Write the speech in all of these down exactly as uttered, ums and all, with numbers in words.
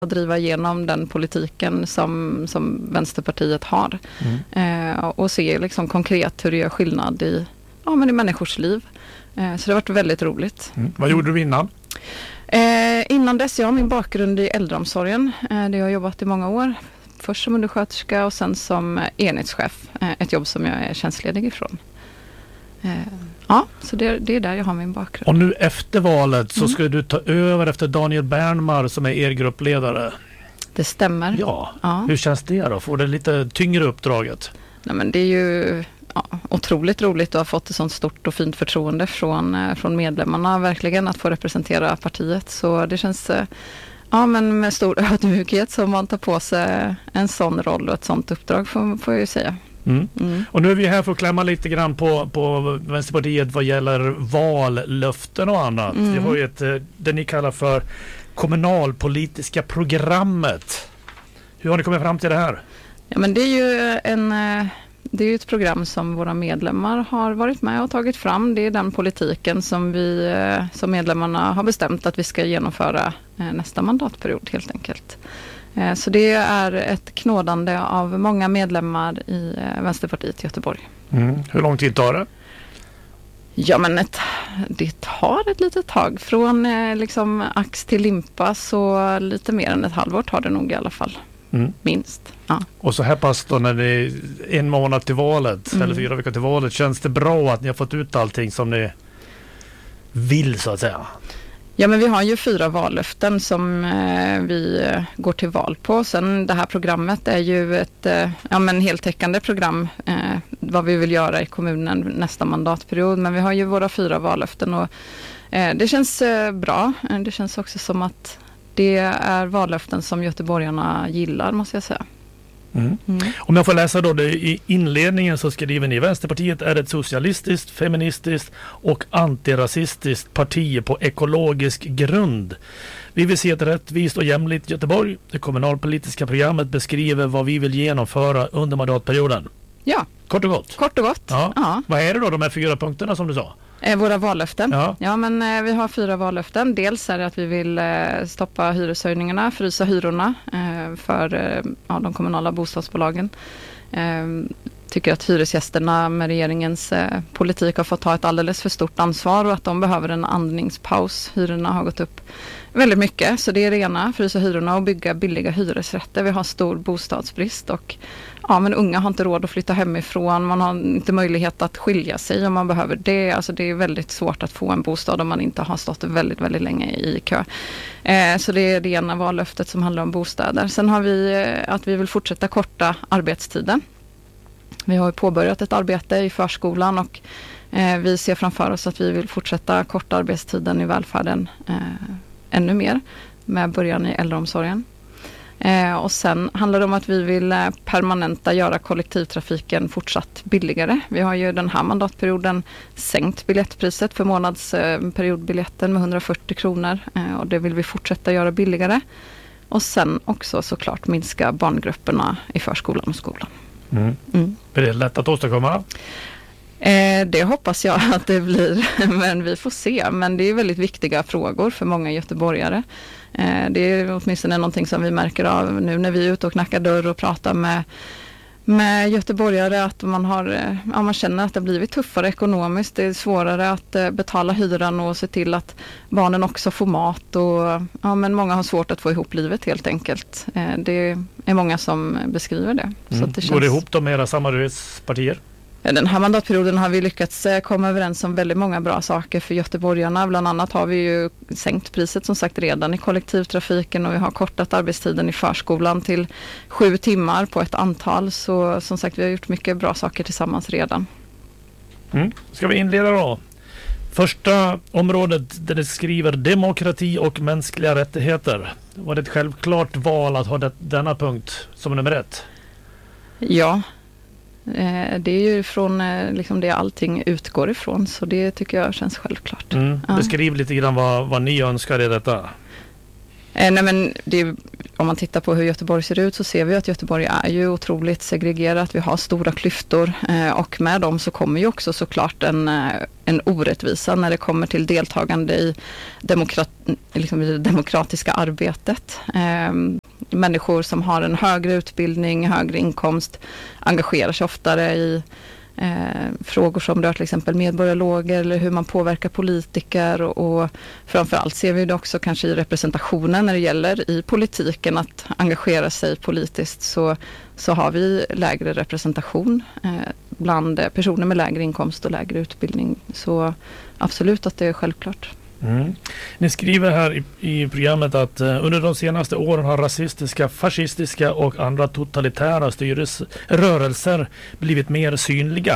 att driva igenom den politiken som, som Vänsterpartiet har. Mm. Eh, och se liksom konkret hur det gör skillnad i, ja, men i människors liv. Eh, så det har varit väldigt roligt. Mm. Vad gjorde du innan? Eh, innan dess, jag har min bakgrund i äldreomsorgen. Eh, det har jag jobbat i många år. Först som undersköterska och sen som enhetschef. Eh, ett jobb som jag är tjänstledig ifrån. Eh, ja, så det, det är där jag har min bakgrund. Och nu efter valet så mm. ska du ta över efter Daniel Bernmar som är er gruppledare. Det stämmer. Ja, ja. Hur känns det då? Får det lite tyngre uppdraget? Nej, men det är ju ja, otroligt roligt att ha fått ett sånt stort och fint förtroende från, från medlemmarna. Verkligen att få representera partiet. Så det känns ja, men med stor ödmjukhet som man tar på sig en sån roll och ett sånt uppdrag får, får jag ju säga. Mm. Mm. Och nu är vi här för att klämma lite grann på, på Vänsterpartiet vad gäller vallöften och annat. Mm. Vi har ju ett, det ni kallar för kommunalpolitiska programmet. Hur har ni kommit fram till det här? Ja, men det är ju en, det är ju ett program som våra medlemmar har varit med och tagit fram. Det är den politiken som vi som medlemmarna har bestämt att vi ska genomföra nästa mandatperiod helt enkelt. Så det är ett knådande av många medlemmar i Vänsterpartiet i Göteborg. Mm. Hur lång tid tar det? Ja, men ett, det tar ett litet tag. Från liksom ax till limpa så lite mer än ett halvår tar det nog i alla fall. Mm. Minst. Ja. Och så här pass då när det är en månad till valet mm. eller fyra veckor till valet. Känns det bra att ni har fått ut allting som ni vill så att säga? Ja, men vi har ju fyra vallöften som eh, vi eh, går till val på. Sen det här programmet är ju ett eh, ja, men heltäckande program eh, vad vi vill göra i kommunen nästa mandatperiod. Men vi har ju våra fyra vallöften och eh, det känns eh, bra. Det känns också som att det är vallöften som göteborgarna gillar, måste jag säga. Mm. Mm. Om jag får läsa då det i inledningen så skriver ni: Vänsterpartiet är ett socialistiskt, feministiskt och antirasistiskt parti på ekologisk grund. Vi vill se ett rättvist och jämlikt Göteborg. Det kommunalpolitiska programmet beskriver vad vi vill genomföra under mandatperioden. Ja. Kort och gott. Kort och gott. Ja. Ja. Vad är det då, de här fyra punkterna som du sa? Eh, våra vallöften. Ja. ja, men eh, vi har fyra vallöften. Dels är det att vi vill eh, stoppa hyreshöjningarna, frysa hyrorna eh, för eh, ja, de kommunala bostadsbolagen. Eh, tycker att hyresgästerna med regeringens eh, politik har fått ta ett alldeles för stort ansvar och att de behöver en andningspaus. Hyrorna har gått upp väldigt mycket, så det är det ena, frysa hyrorna och bygga billiga hyresrätter. Vi har stor bostadsbrist och ja, men unga har inte råd att flytta hemifrån. Man har inte möjlighet att skilja sig om man behöver det. Alltså det är väldigt svårt att få en bostad om man inte har stått väldigt, väldigt länge i kö. Eh, så det är det ena vallöftet som handlar om bostäder. Sen har vi eh, att vi vill fortsätta korta arbetstiden. Vi har påbörjat ett arbete i förskolan och eh, vi ser framför oss att vi vill fortsätta korta arbetstiden i välfärden eh, ännu mer med början i äldreomsorgen. Eh, och sen handlar det om att vi vill eh, permanenta göra kollektivtrafiken fortsatt billigare. Vi har ju den här mandatperioden sänkt biljettpriset för månadsperiodbiljetten eh, med hundrafyrtio kronor eh, och det vill vi fortsätta göra billigare. Och sen också såklart minska barngrupperna i förskolan och skolan. Mm. Mm. Är det lätt att åstadkomma? Eh, det hoppas jag att det blir, men vi får se. Men det är väldigt viktiga frågor för många göteborgare. Eh, det är åtminstone någonting som vi märker av nu när vi är ute och knackar dörr och pratar med, med göteborgare, att man, har, ja, man känner att det har blivit tuffare ekonomiskt. Det är svårare att eh, betala hyran och se till att barnen också får mat. Och, ja, men många har svårt att få ihop livet helt enkelt. Eh, det är många som beskriver det. Mm. Så att det känns... Går det ihop då med era samarbetspartier? Den här mandatperioden har vi lyckats komma överens om väldigt många bra saker för göteborgarna. Bland annat har vi ju sänkt priset som sagt redan i kollektivtrafiken och vi har kortat arbetstiden i förskolan till sju timmar på ett antal. Så som sagt, vi har gjort mycket bra saker tillsammans redan. Mm. Ska vi inleda då? Första området där det skriver demokrati och mänskliga rättigheter. Var det ett självklart val att ha det, denna punkt som nummer ett? Ja. Det är ju från liksom det allting utgår ifrån, så det tycker jag känns självklart. Mm. Ja. Beskriv lite grann vad, vad ni önskar i detta. Eh, nej men det är om man tittar på hur Göteborg ser ut så ser vi att Göteborg är ju otroligt segregerat. Vi har stora klyftor eh, och med dem så kommer ju också såklart en, en orättvisa när det kommer till deltagande i, demokrat, liksom i det demokratiska arbetet. Eh, människor som har en högre utbildning, högre inkomst engagerar sig oftare i Eh, frågor som rör till exempel medborgarloger eller hur man påverkar politiker och, och framförallt ser vi det också kanske i representationen när det gäller i politiken att engagera sig politiskt så, så har vi lägre representation eh, bland personer med lägre inkomst och lägre utbildning. Så absolut att det är självklart. Mm. Ni skriver här i, i programmet att uh, under de senaste åren har rasistiska, fascistiska och andra totalitära styrelserörelser blivit mer synliga.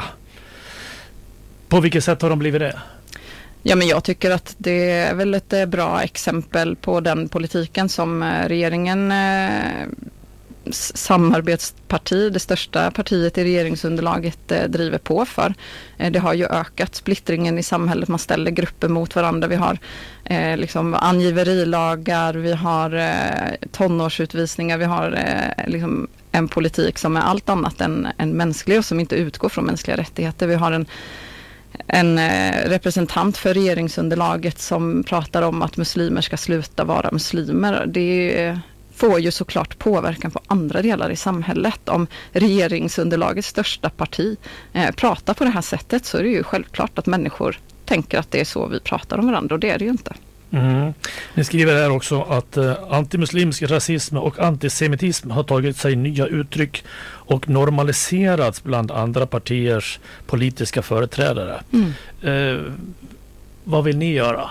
På vilket sätt har de blivit det? Ja, men jag tycker att det är väl ett bra exempel på den politiken som regeringen eh, samarbetsparti, det största partiet i regeringsunderlaget eh, driver på för. Eh, det har ju ökat splittringen i samhället, man ställer grupper mot varandra. Vi har eh, liksom angiverilagar, vi har eh, tonårsutvisningar, vi har eh, liksom en politik som är allt annat än, än mänsklig och som inte utgår från mänskliga rättigheter. Vi har en en eh, representant för regeringsunderlaget som pratar om att muslimer ska sluta vara muslimer. Det är får ju såklart påverkan på andra delar i samhället. Om regeringsunderlagets största parti eh, pratar på det här sättet så är det ju självklart att människor tänker att det är så vi pratar om varandra och det är det ju inte. Mm. Ni skriver här också att eh, antimuslimsk rasism och antisemitism har tagit sig nya uttryck och normaliserats bland andra partiers politiska företrädare. Mm. Eh, vad vill ni göra?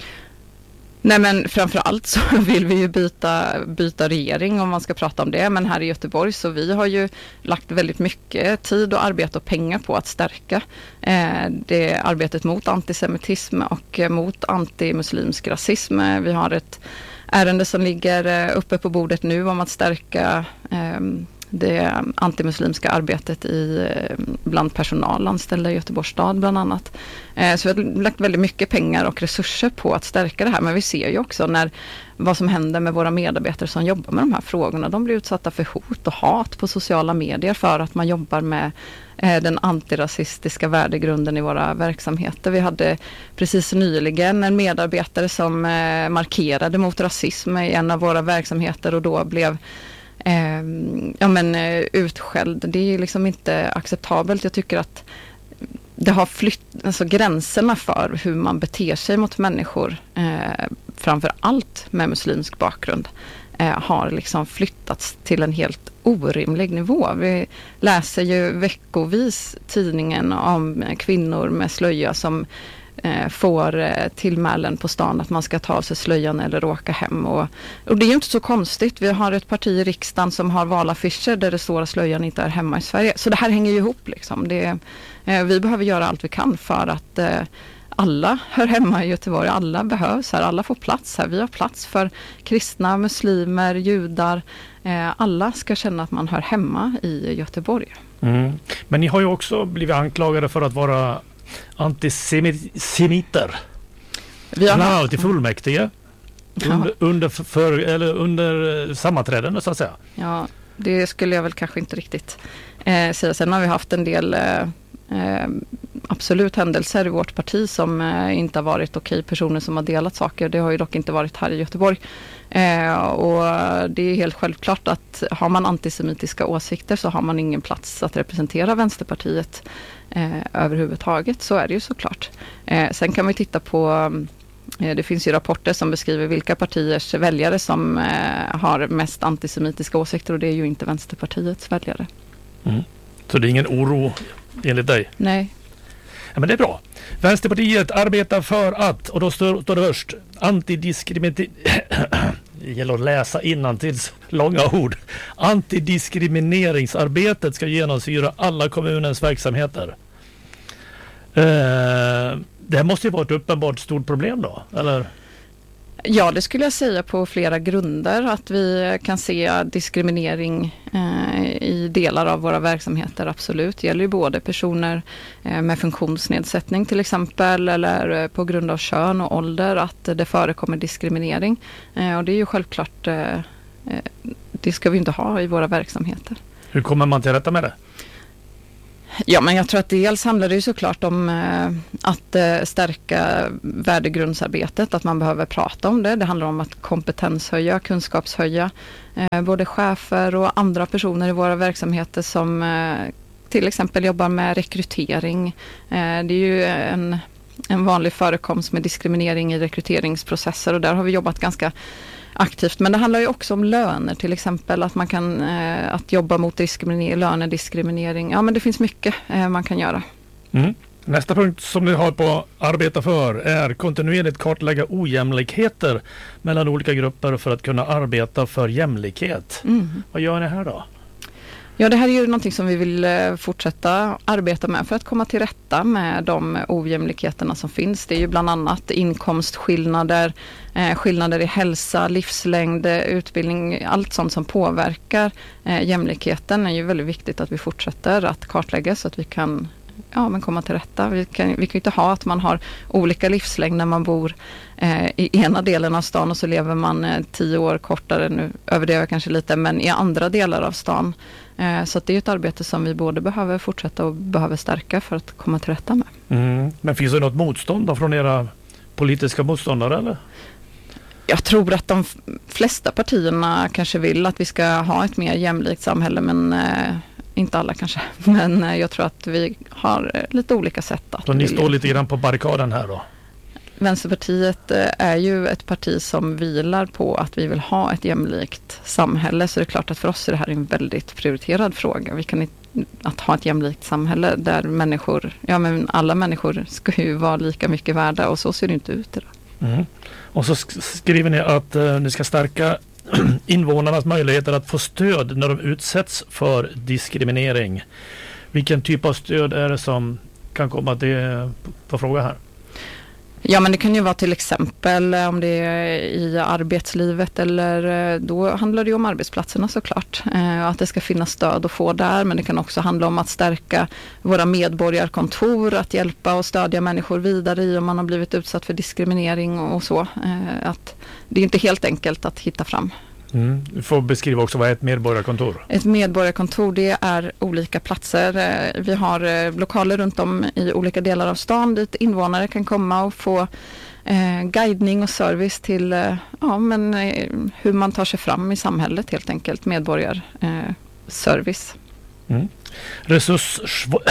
Nej, men framförallt så vill vi ju byta, byta regering om man ska prata om det. Men här i Göteborg så vi har ju lagt väldigt mycket tid och arbete och pengar på att stärka eh, det arbetet mot antisemitism och eh, mot antimuslimsk rasism. Vi har ett ärende som ligger eh, uppe på bordet nu om att stärka eh, det antimuslimska arbetet i, bland personal anställda i Göteborgs stad bland annat. Eh, så vi har lagt väldigt mycket pengar och resurser på att stärka det här. Men vi ser ju också när, vad som händer med våra medarbetare som jobbar med de här frågorna. De blir utsatta för hot och hat på sociala medier för att man jobbar med eh, den antirasistiska värdegrunden i våra verksamheter. Vi hade precis nyligen en medarbetare som eh, markerade mot rasism i en av våra verksamheter och då blev Eh, ja men eh, utskälld. Det är liksom inte acceptabelt. Jag tycker att det har flytt, alltså gränserna för hur man beter sig mot människor eh, framför allt med muslimsk bakgrund eh, har liksom flyttats till en helt orimlig nivå. Vi läser ju veckovis tidningen om kvinnor med slöja som får tillmälen på stan att man ska ta av sig slöjan eller åka hem. Och, och det är ju inte så konstigt. Vi har ett parti i riksdagen som har valaffischer där det står att slöjan inte är hemma i Sverige. Så det här hänger ju ihop liksom. Det, eh, vi behöver göra allt vi kan för att eh, alla hör hemma i Göteborg. Alla behövs här. Alla får plats här. Vi har plats för kristna, muslimer, judar. Eh, alla ska känna att man hör hemma i Göteborg. Mm. Men ni har ju också blivit anklagade för att vara antisemiter. Vi har bland annat i fullmäktige under, under, för, eller under sammanträden så att säga. Ja, det skulle jag väl kanske inte riktigt eh, säga. Sen har vi haft en del eh, absolut händelser i vårt parti som eh, inte har varit okej, personer som har delat saker. Det har ju dock inte varit här i Göteborg. Eh, och det är helt självklart att har man antisemitiska åsikter så har man ingen plats att representera Vänsterpartiet eh, överhuvudtaget. Så är det ju såklart. Eh, sen kan vi titta på, eh, det finns ju rapporter som beskriver vilka partiers väljare som eh, har mest antisemitiska åsikter och det är ju inte Vänsterpartiets väljare. Mm. Så det är ingen oro enligt dig? Nej. Ja, men det är bra. Vänsterpartiet arbetar för att, och då står, står det först, antidiskriminering. Det gäller att läsa innantills långa ord. Antidiskrimineringsarbetet ska genomsyra alla kommunens verksamheter. Eh, det måste ju vara ett uppenbart stort problem då, eller? Ja, det skulle jag säga på flera grunder. Att vi kan se diskriminering eh, i delar av våra verksamheter, absolut. Det gäller ju både personer eh, med funktionsnedsättning till exempel eller eh, på grund av kön och ålder att det förekommer diskriminering. Eh, och det är ju självklart eh, det ska vi inte ha i våra verksamheter. Hur kommer man till rätta med det? Ja, men jag tror att dels handlar det ju såklart om eh, att eh, stärka värdegrundsarbetet, att man behöver prata om det. Det handlar om att kompetenshöja, kunskapshöja eh, både chefer och andra personer i våra verksamheter som eh, till exempel jobbar med rekrytering. Eh, det är ju en, en vanlig förekomst med diskriminering i rekryteringsprocesser, och där har vi jobbat ganska aktivt. Men det handlar ju också om löner till exempel, att man kan eh, att jobba mot diskriminering, lönediskriminering. Ja, men det finns mycket eh, man kan göra. Mm. Nästa punkt som ni har på arbeta för är kontinuerligt kartlägga ojämlikheter mellan olika grupper för att kunna arbeta för jämlikhet. Mm. Vad gör ni här då? Ja, det här är ju någonting som vi vill fortsätta arbeta med för att komma till rätta med de ojämlikheterna som finns. Det är ju bland annat inkomstskillnader, eh, skillnader i hälsa, livslängd, utbildning, allt sånt som påverkar eh, jämlikheten är ju väldigt viktigt att vi fortsätter att kartlägga så att vi kan ja, men komma till rätta. Vi kan, vi kan ju inte ha att man har olika livslängd när man bor eh, i ena delen av stan och så lever man eh, tio år kortare, nu överdriver jag kanske lite, men i andra delar av stan. Eh, så att det är ett arbete som vi både behöver fortsätta och behöver stärka för att komma till rätta med. Mm. Men finns det något motstånd då från era politiska motståndare eller? Jag tror att de flesta partierna kanske vill att vi ska ha ett mer jämlikt samhälle, men eh, inte alla kanske. Men eh, jag tror att vi har eh, lite olika sätt att... Så ni står lite grann på barrikaden här då? Vänsterpartiet eh, är ju ett parti som vilar på att vi vill ha ett jämlikt samhälle, så det är klart att för oss är det här en väldigt prioriterad fråga. Vi kan inte, att ha ett jämlikt samhälle där människor, ja men alla människor ska ju vara lika mycket värda, och så ser det inte ut idag. Mm. Och så sk- skriver ni att uh, ni ska stärka invånarnas möjligheter att få stöd när de utsätts för diskriminering. Vilken typ av stöd är det som kan komma till på fråga här? Ja, men det kan ju vara till exempel om det är i arbetslivet, eller då handlar det ju om arbetsplatserna såklart. Eh, att det ska finnas stöd att få där, men det kan också handla om att stärka våra medborgarkontor, att hjälpa och stödja människor vidare i om man har blivit utsatt för diskriminering och så. Eh, att det är inte helt enkelt att hitta fram. Mm. Du får beskriva också vad är ett medborgarkontor? Ett medborgarkontor, det är olika platser. Vi har lokaler runt om i olika delar av stan dit invånare kan komma och få eh, guidning och service till eh, ja, men, eh, hur man tar sig fram i samhället helt enkelt. Medborgarservice. Eh, mm. Resurs...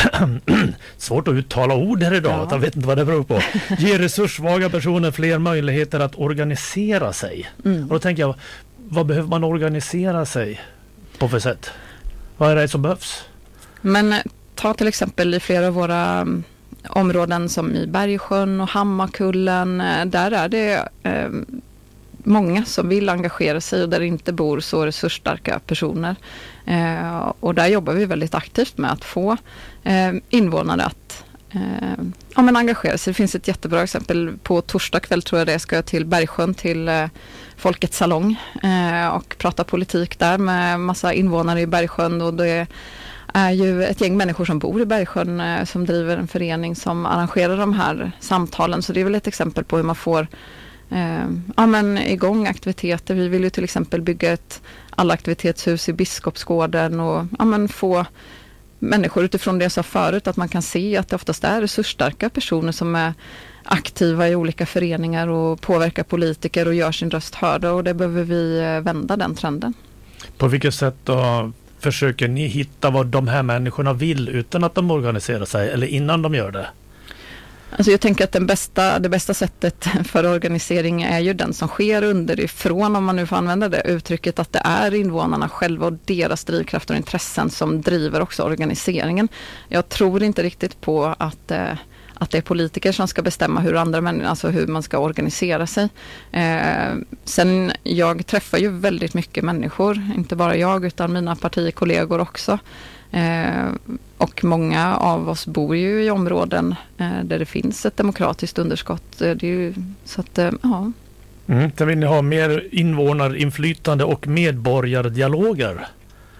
Svårt att uttala ord här idag, ja. Jag vet inte vad det beror på. Ge resurssvaga personer fler möjligheter att organisera sig. Mm. Och då tänker jag, vad behöver man organisera sig på för sätt? Vad är det som behövs? Men ta till exempel i flera av våra um, områden som i Bergsjön och Hammarkullen. Där är det eh, många som vill engagera sig och där inte bor så resursstarka personer. Eh, och där jobbar vi väldigt aktivt med att få eh, invånare att eh, ja, men engagera sig. Det finns ett jättebra exempel. På torsdag kväll tror jag det ska jag till Bergsjön till eh, Folkets salong eh, och prata politik där med massa invånare i Bergsjön, och det är ju ett gäng människor som bor i Bergsjön eh, som driver en förening som arrangerar de här samtalen, så det är väl ett exempel på hur man får eh, ja, men igång aktiviteter. Vi vill ju till exempel bygga ett allaktivitetshus i Biskopsgården och ja, men få människor utifrån det jag sa förut, att man kan se att det oftast är resursstarka personer som är aktiva i olika föreningar och påverkar politiker och gör sin röst hörda, och det behöver vi vända den trenden. På vilket sätt då försöker ni hitta vad de här människorna vill utan att de organiserar sig eller innan de gör det? Alltså jag tänker att den bästa, det bästa sättet för organisering är ju den som sker underifrån, om man nu får använda det uttrycket, att det är invånarna själva och deras drivkrafter och intressen som driver också organiseringen. Jag tror inte riktigt på att eh, att det är politiker som ska bestämma hur andra människor, alltså hur man ska organisera sig. Eh, sen jag träffar ju väldigt mycket människor, inte bara jag utan mina partikollegor också. Eh, och många av oss bor ju i områden eh, där det finns ett demokratiskt underskott. Eh, det är ju, så att, eh, ja. Mm, så vill ni ha mer invånarinflytande och medborgardialoger?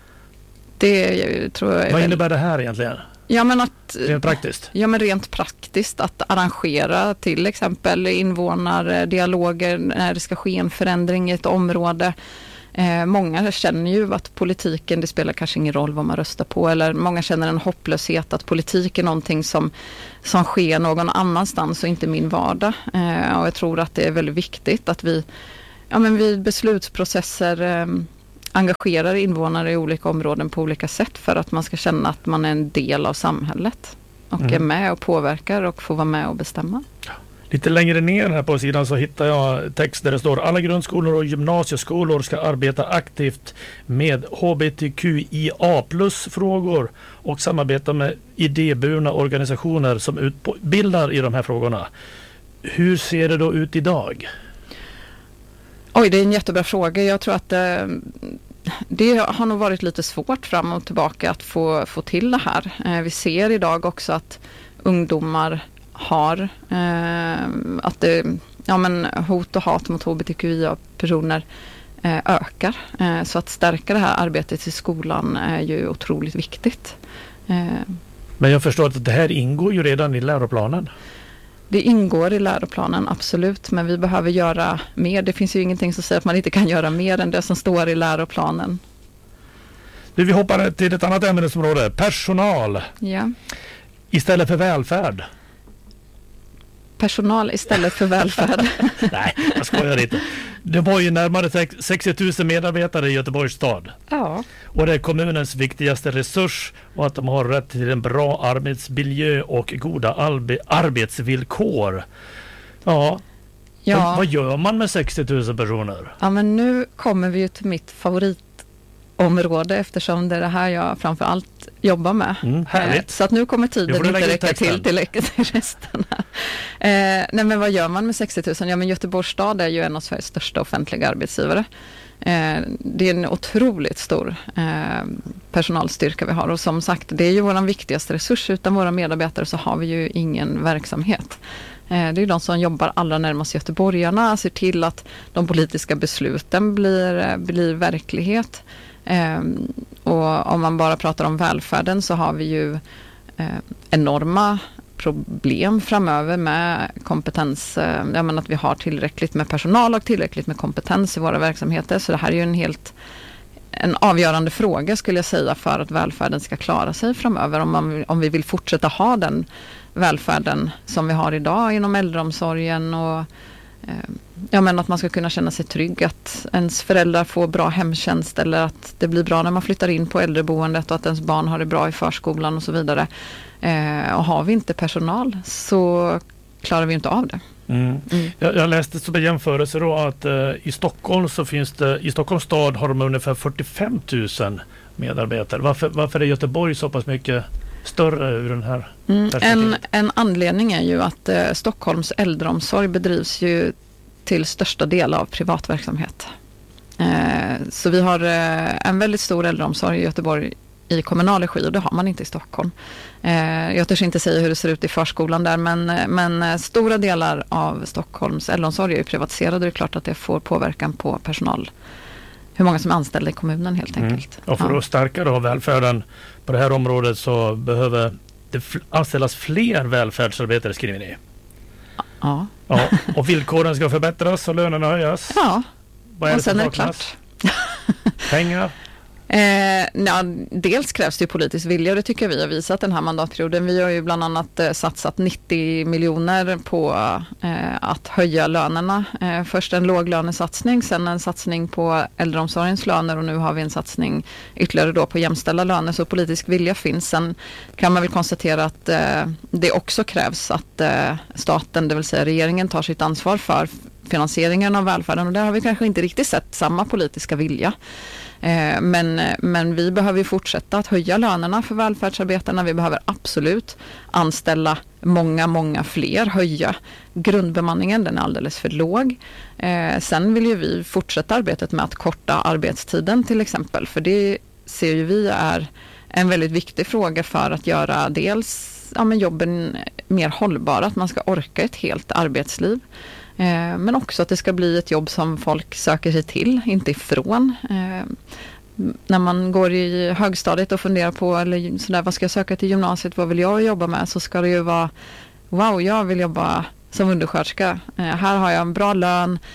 Det tror jag är Vad innebär det här egentligen? Ja, men att, rent praktiskt? Ja, men rent praktiskt att arrangera till exempel invånardialoger när det ska ske en förändring i ett område. Eh, många känner ju att politiken, det spelar kanske ingen roll vad man röstar på, eller många känner en hopplöshet att politik är någonting som, som sker någon annanstans och inte min vardag. Eh, och jag tror att det är väldigt viktigt att vi, ja, men vid beslutsprocesser eh, engagerar invånare i olika områden på olika sätt för att man ska känna att man är en del av samhället och mm. är med och påverkar och får vara med och bestämma. Lite längre ner här på sidan så hittar jag text där det står: alla grundskolor och gymnasieskolor ska arbeta aktivt med H B T Q I A plus frågor och samarbeta med idéburna organisationer som utbildar i de här frågorna. Hur ser det då ut idag? Oj, det är en jättebra fråga. Jag tror att eh, det har nog varit lite svårt fram och tillbaka att få, få till det här. Eh, vi ser idag också att ungdomar har eh, att det, ja, men hot och hat mot H B T Q I A-personer eh, ökar. Eh, så att stärka det här arbetet i skolan är ju otroligt viktigt. Eh, Men jag förstår att det här ingår ju redan i läroplanen. Det ingår i läroplanen, absolut. Men vi behöver göra mer. Det finns ju ingenting som säger att man inte kan göra mer än det som står i läroplanen. Du, vi hoppar till ett annat ämnesområde. Personal. Ja. Istället för välfärd. Personal istället för välfärd. Nej, jag skojar inte. Det var ju närmare sextio tusen medarbetare i Göteborgs stad. Ja. Och det är kommunens viktigaste resurs och att de har rätt till en bra arbetsmiljö och goda arbe- arbetsvillkor. Ja. Ja. Vad, vad gör man med sextio tusen personer? Ja, men nu kommer vi ju till mitt favoritområde eftersom det är det här jag framförallt jobbar med. Mm, härligt. Så att nu kommer tiden inte räcka till till, till resten. Eh, nej, men vad gör man med sextio tusen? Ja, men Göteborgs stad är ju en av Sveriges största offentliga arbetsgivare. Eh, det är en otroligt stor eh, personalstyrka vi har och som sagt, det är ju vår viktigaste resurs. Utan våra medarbetare så har vi ju ingen verksamhet. Eh, det är de som jobbar allra närmast göteborgarna, ser till att de politiska besluten blir, blir verklighet. Eh, och om man bara pratar om välfärden så har vi ju eh, enorma problem framöver med kompetens. Eh, jag menar att vi har tillräckligt med personal och tillräckligt med kompetens i våra verksamheter. Så det här är ju en helt en avgörande fråga skulle jag säga för att välfärden ska klara sig framöver. Om, man, om vi vill fortsätta ha den välfärden som vi har idag inom äldreomsorgen och ja, men att man ska kunna känna sig trygg att ens föräldrar får bra hemtjänst eller att det blir bra när man flyttar in på äldreboendet och att ens barn har det bra i förskolan och så vidare. Eh, och har vi inte personal så klarar vi inte av det. Mm. Mm. Jag, jag läste som en jämförelse då att eh, i Stockholm så finns det, i Stockholms stad har de ungefär fyrtiofem tusen medarbetare. Varför, varför är Göteborg så pass mycket större ur den här mm. en, en anledning är ju att eh, Stockholms äldreomsorg bedrivs ju till största del av privatverksamhet. Eh, så vi har eh, en väldigt stor äldreomsorg i Göteborg i kommunal regi och det har man inte i Stockholm. Eh, jag törs inte säga hur det ser ut i förskolan där men, men eh, stora delar av Stockholms äldreomsorg är privatiserade. Det är klart att det får påverkan på personal. Hur många som är anställda i kommunen helt enkelt. Mm. Och för ja. att stärka då välfärden på det här området så behöver det fl- anställas fler välfärdsarbetare, skriver ni. Ja. Ja. Och villkoren ska förbättras och lönerna höjas. Ja, vad är och det sen är det saknas? klart. Pengar? Eh, ja, dels krävs det ju politisk vilja och det tycker jag vi har visat den här mandatperioden. Vi har ju bland annat eh, satsat nittio miljoner på eh, att höja lönerna. Eh, först en låglönesatsning, sen en satsning på äldreomsorgens löner och nu har vi en satsning ytterligare då på jämställda löner. Så politisk vilja finns. Sen kan man väl konstatera att eh, det också krävs att eh, staten, det vill säga regeringen, tar sitt ansvar för finansieringen av välfärden och där har vi kanske inte riktigt sett samma politiska vilja. Men, men vi behöver fortsätta att höja lönerna för välfärdsarbetarna. Vi behöver absolut anställa många, många fler. Höja grundbemanningen, den är alldeles för låg. Eh, sen vill ju vi fortsätta arbetet med att korta arbetstiden till exempel. För det ser ju vi är en väldigt viktig fråga för att göra dels ja, men jobben mer hållbara. Att man ska orka ett helt arbetsliv. Eh, men också att det ska bli ett jobb som folk söker sig till, inte ifrån. Eh, när man går i högstadiet och funderar på eller sådär, vad ska jag söka till gymnasiet, vad vill jag jobba med, så ska det ju vara wow, jag vill jobba som undersköterska. Eh, här har jag en bra lön,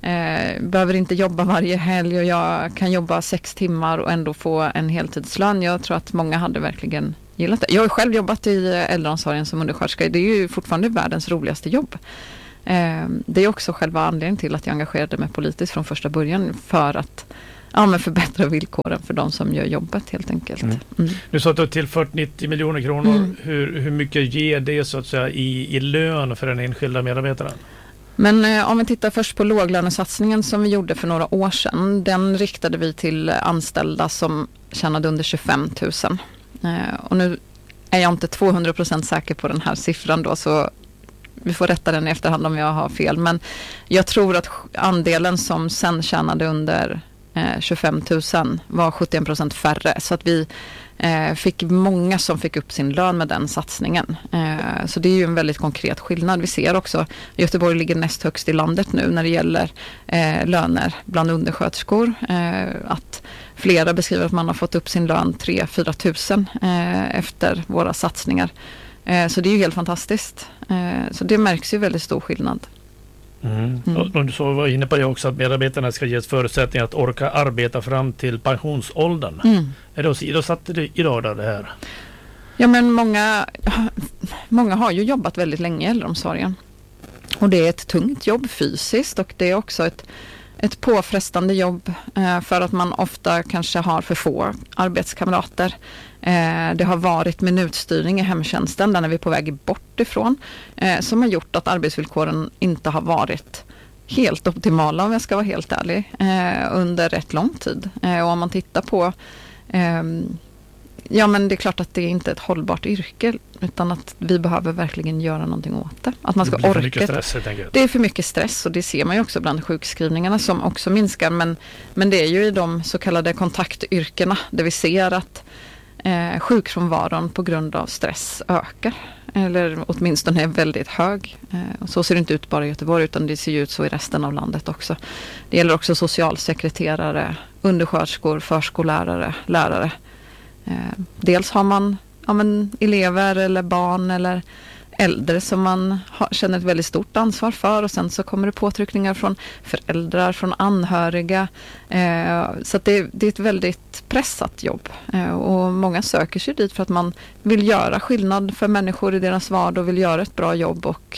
eh, behöver inte jobba varje helg och jag kan jobba sex timmar och ändå få en heltidslön. Jag tror att många hade verkligen gillat det. Jag har själv jobbat i äldreomsorgen som undersköterska. Det är ju fortfarande världens roligaste jobb. Eh, det är också själva anledningen till att jag engagerade mig politiskt från första början, för att ja, men förbättra villkoren för de som gör jobbet helt enkelt. Mm. Mm. Nu sa att du har tillfört nittio miljoner kronor. Mm. Hur, hur mycket ger det så att säga i, i lön för den enskilda medarbetaren? Men eh, om vi tittar först på låglönesatsningen som vi gjorde för några år sedan. Den riktade vi till anställda som tjänade under tjugofem tusen. Eh, och nu är jag inte tvåhundra procent säker på den här siffran då, så vi får rätta den i efterhand om jag har fel. Men jag tror att andelen som sen tjänade under eh, tjugofem tusen var sjuttioen procent färre. Så att vi eh, fick många som fick upp sin lön med den satsningen. Eh, så det är ju en väldigt konkret skillnad. Vi ser också, Göteborg ligger näst högst i landet nu när det gäller eh, löner bland undersköterskor. Eh, att flera beskriver att man har fått upp sin lön tre till fyra tusen eh, efter våra satsningar. Eh, så det är ju helt fantastiskt. Eh, så det märks ju väldigt stor skillnad. Mm. Mm. Och du så var inne på det också, att medarbetarna ska ges förutsättningar att orka arbeta fram till pensionsåldern. Mm. Är det åsidosatt idag då det här? Ja, men många, många har ju jobbat väldigt länge i äldreomsorgen. Och det är ett tungt jobb fysiskt, och det är också ett, ett påfrestande jobb eh, för att man ofta kanske har för få arbetskamrater. Eh, det har varit minutstyrning i hemtjänsten, där är vi på väg bort ifrån, eh, som har gjort att arbetsvillkoren inte har varit helt optimala, om jag ska vara helt ärlig, eh, under rätt lång tid. Eh, och om man tittar på eh, ja, men det är klart att det är inte ett hållbart yrke, utan att vi behöver verkligen göra någonting åt det. Att man ska det orka. Mycket stress, helt enkelt. Det är för mycket stress, och det ser man ju också bland sjukskrivningarna som också minskar. Men, men det är ju i de så kallade kontaktyrkena där vi ser att eh, sjukfrånvaron på grund av stress ökar. Eller åtminstone är väldigt hög. Eh, och så ser det inte ut bara i Göteborg, utan det ser ju ut så i resten av landet också. Det gäller också socialsekreterare, undersköterskor, förskollärare, lärare. Eh, dels har man ja, men, elever eller barn eller äldre som man har, känner ett väldigt stort ansvar för, och sen så kommer det påtryckningar från föräldrar, från anhöriga. Eh, så att det, det är ett väldigt pressat jobb, eh, och många söker sig dit för att man vill göra skillnad för människor i deras vardag och vill göra ett bra jobb, och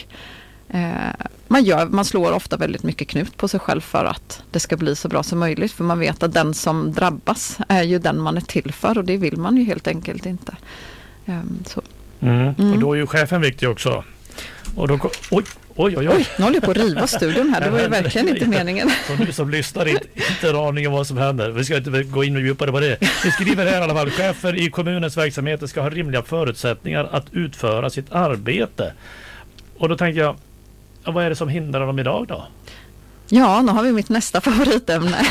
eh, man, gör, man slår ofta väldigt mycket knut på sig själv för att det ska bli så bra som möjligt, för man vet att den som drabbas är ju den man är till för, och det vill man ju helt enkelt inte. Eh, så. Mm. Mm. Och då är ju chefen viktig också. Och då, oj, oj, oj, oj. Oj, nu håller jag på att riva studion här. Det var ju verkligen inte meningen. Som du som lyssnar inte, inte en aning om vad som händer. Vi ska inte gå in och djupare på det. Vi skriver här i alla fall: chefer i kommunens verksamheter ska ha rimliga förutsättningar att utföra sitt arbete. Och då tänker jag, vad är det som hindrar dem idag då? Ja, nu har vi mitt nästa favoritämne.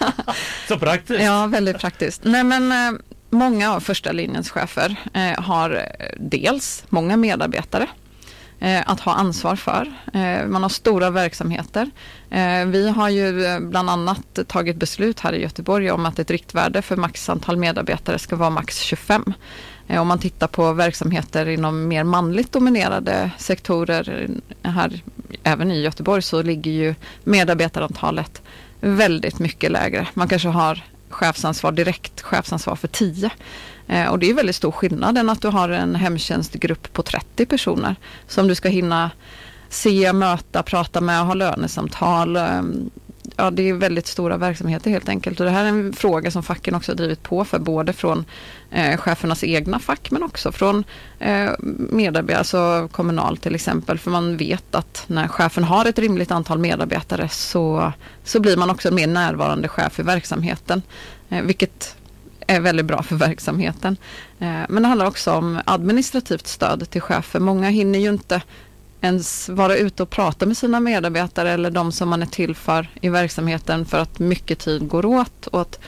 Så praktiskt. Ja, väldigt praktiskt. Nej, men många av första linjens chefer eh, har dels många medarbetare eh, att ha ansvar för. Eh, man har stora verksamheter. Eh, vi har ju bland annat tagit beslut här i Göteborg om att ett riktvärde för max antal medarbetare ska vara max tjugofem. Eh, om man tittar på verksamheter inom mer manligt dominerade sektorer här, även i Göteborg, så ligger ju medarbetarantalet väldigt mycket lägre. Man kanske har chefsansvar, direkt chefsansvar för tio. Eh, och det är väldigt stor skillnad än att du har en hemtjänstgrupp på trettio personer som du ska hinna se, möta, prata med och ha lönesamtal. Eh, ja, det är väldigt stora verksamheter helt enkelt. Och det här är en fråga som facken också har drivit på för, både från eh, chefernas egna fack men också från eh, medarbetare, alltså Kommunal till exempel. För man vet att när chefen har ett rimligt antal medarbetare så, så blir man också en mer närvarande chef i verksamheten. Eh, vilket är väldigt bra för verksamheten. Eh, men det handlar också om administrativt stöd till chefer. Många hinner ju inte ens vara ute och prata med sina medarbetare eller de som man är till för i verksamheten, för att mycket tid går åt och att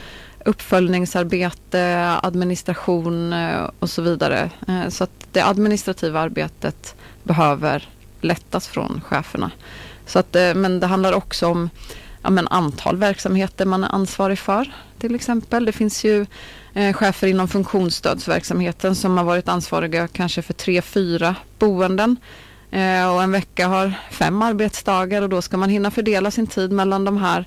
uppföljningsarbete, administration och så vidare. Så att det administrativa arbetet behöver lättas från cheferna. Så att, men det handlar också om ja, men antal verksamheter man är ansvarig för till exempel. Det finns ju eh, chefer inom funktionsstödsverksamheten som har varit ansvariga kanske för tre, fyra boenden. eh, och en vecka har fem arbetsdagar och då ska man hinna fördela sin tid mellan de här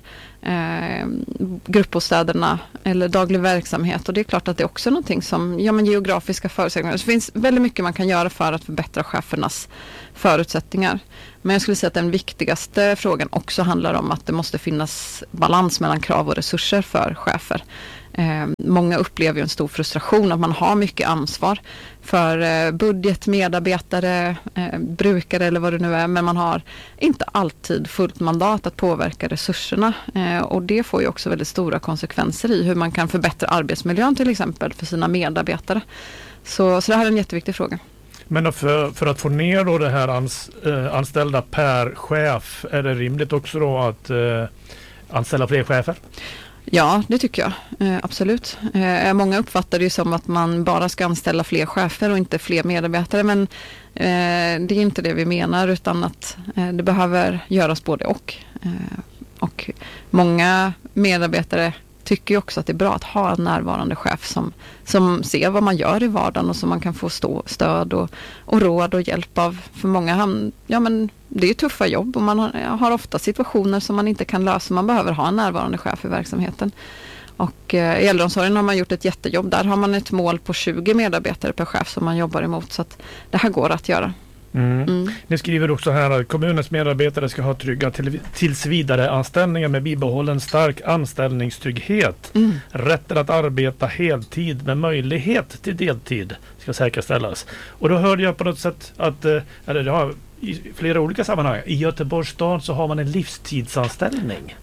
eh, gruppbostäderna eller daglig verksamhet, och det är klart att det är också någonting som, ja men geografiska förutsättningar. Det finns väldigt mycket man kan göra för att förbättra chefernas förutsättningar. Men jag skulle säga att den viktigaste frågan också handlar om att det måste finnas balans mellan krav och resurser för chefer. Eh, många upplever ju en stor frustration att man har mycket ansvar för eh, budget, medarbetare, eh, brukare eller vad det nu är, men man har inte alltid fullt mandat att påverka resurserna, eh, och det får ju också väldigt stora konsekvenser i hur man kan förbättra arbetsmiljön till exempel för sina medarbetare. Så, så det här är en jätteviktig fråga. Men för, för att få ner då det här ans, eh, anställda per chef, är det rimligt också då att eh, anställa fler chefer? Ja, det tycker jag. Eh, absolut. Eh, många uppfattar det ju som att man bara ska anställa fler chefer och inte fler medarbetare. Men eh, det är inte det vi menar, utan att eh, det behöver göras både och. Eh, och många medarbetare tycker ju också att det är bra att ha en närvarande chef som, som ser vad man gör i vardagen och som man kan få stå, stöd och, och råd och hjälp av. För många ham- ja, men det är ju tuffa jobb och man har, har ofta situationer som man inte kan lösa. Man behöver ha en närvarande chef i verksamheten. Och eh, i äldreomsorgen har man gjort ett jättejobb. Där har man ett mål på tjugo medarbetare per chef som man jobbar emot. Så att det här går att göra. Mm. Mm. Ni skriver också här att kommunens medarbetare ska ha trygga till, tills vidare anställningar med bibehållen stark anställningstrygghet. Mm. Rätten att arbeta heltid med möjlighet till deltid ska säkerställas. Och då hörde jag på något sätt att, eller det har i flera olika sammanhang, i Göteborgs stad så har man en livstidsanställning.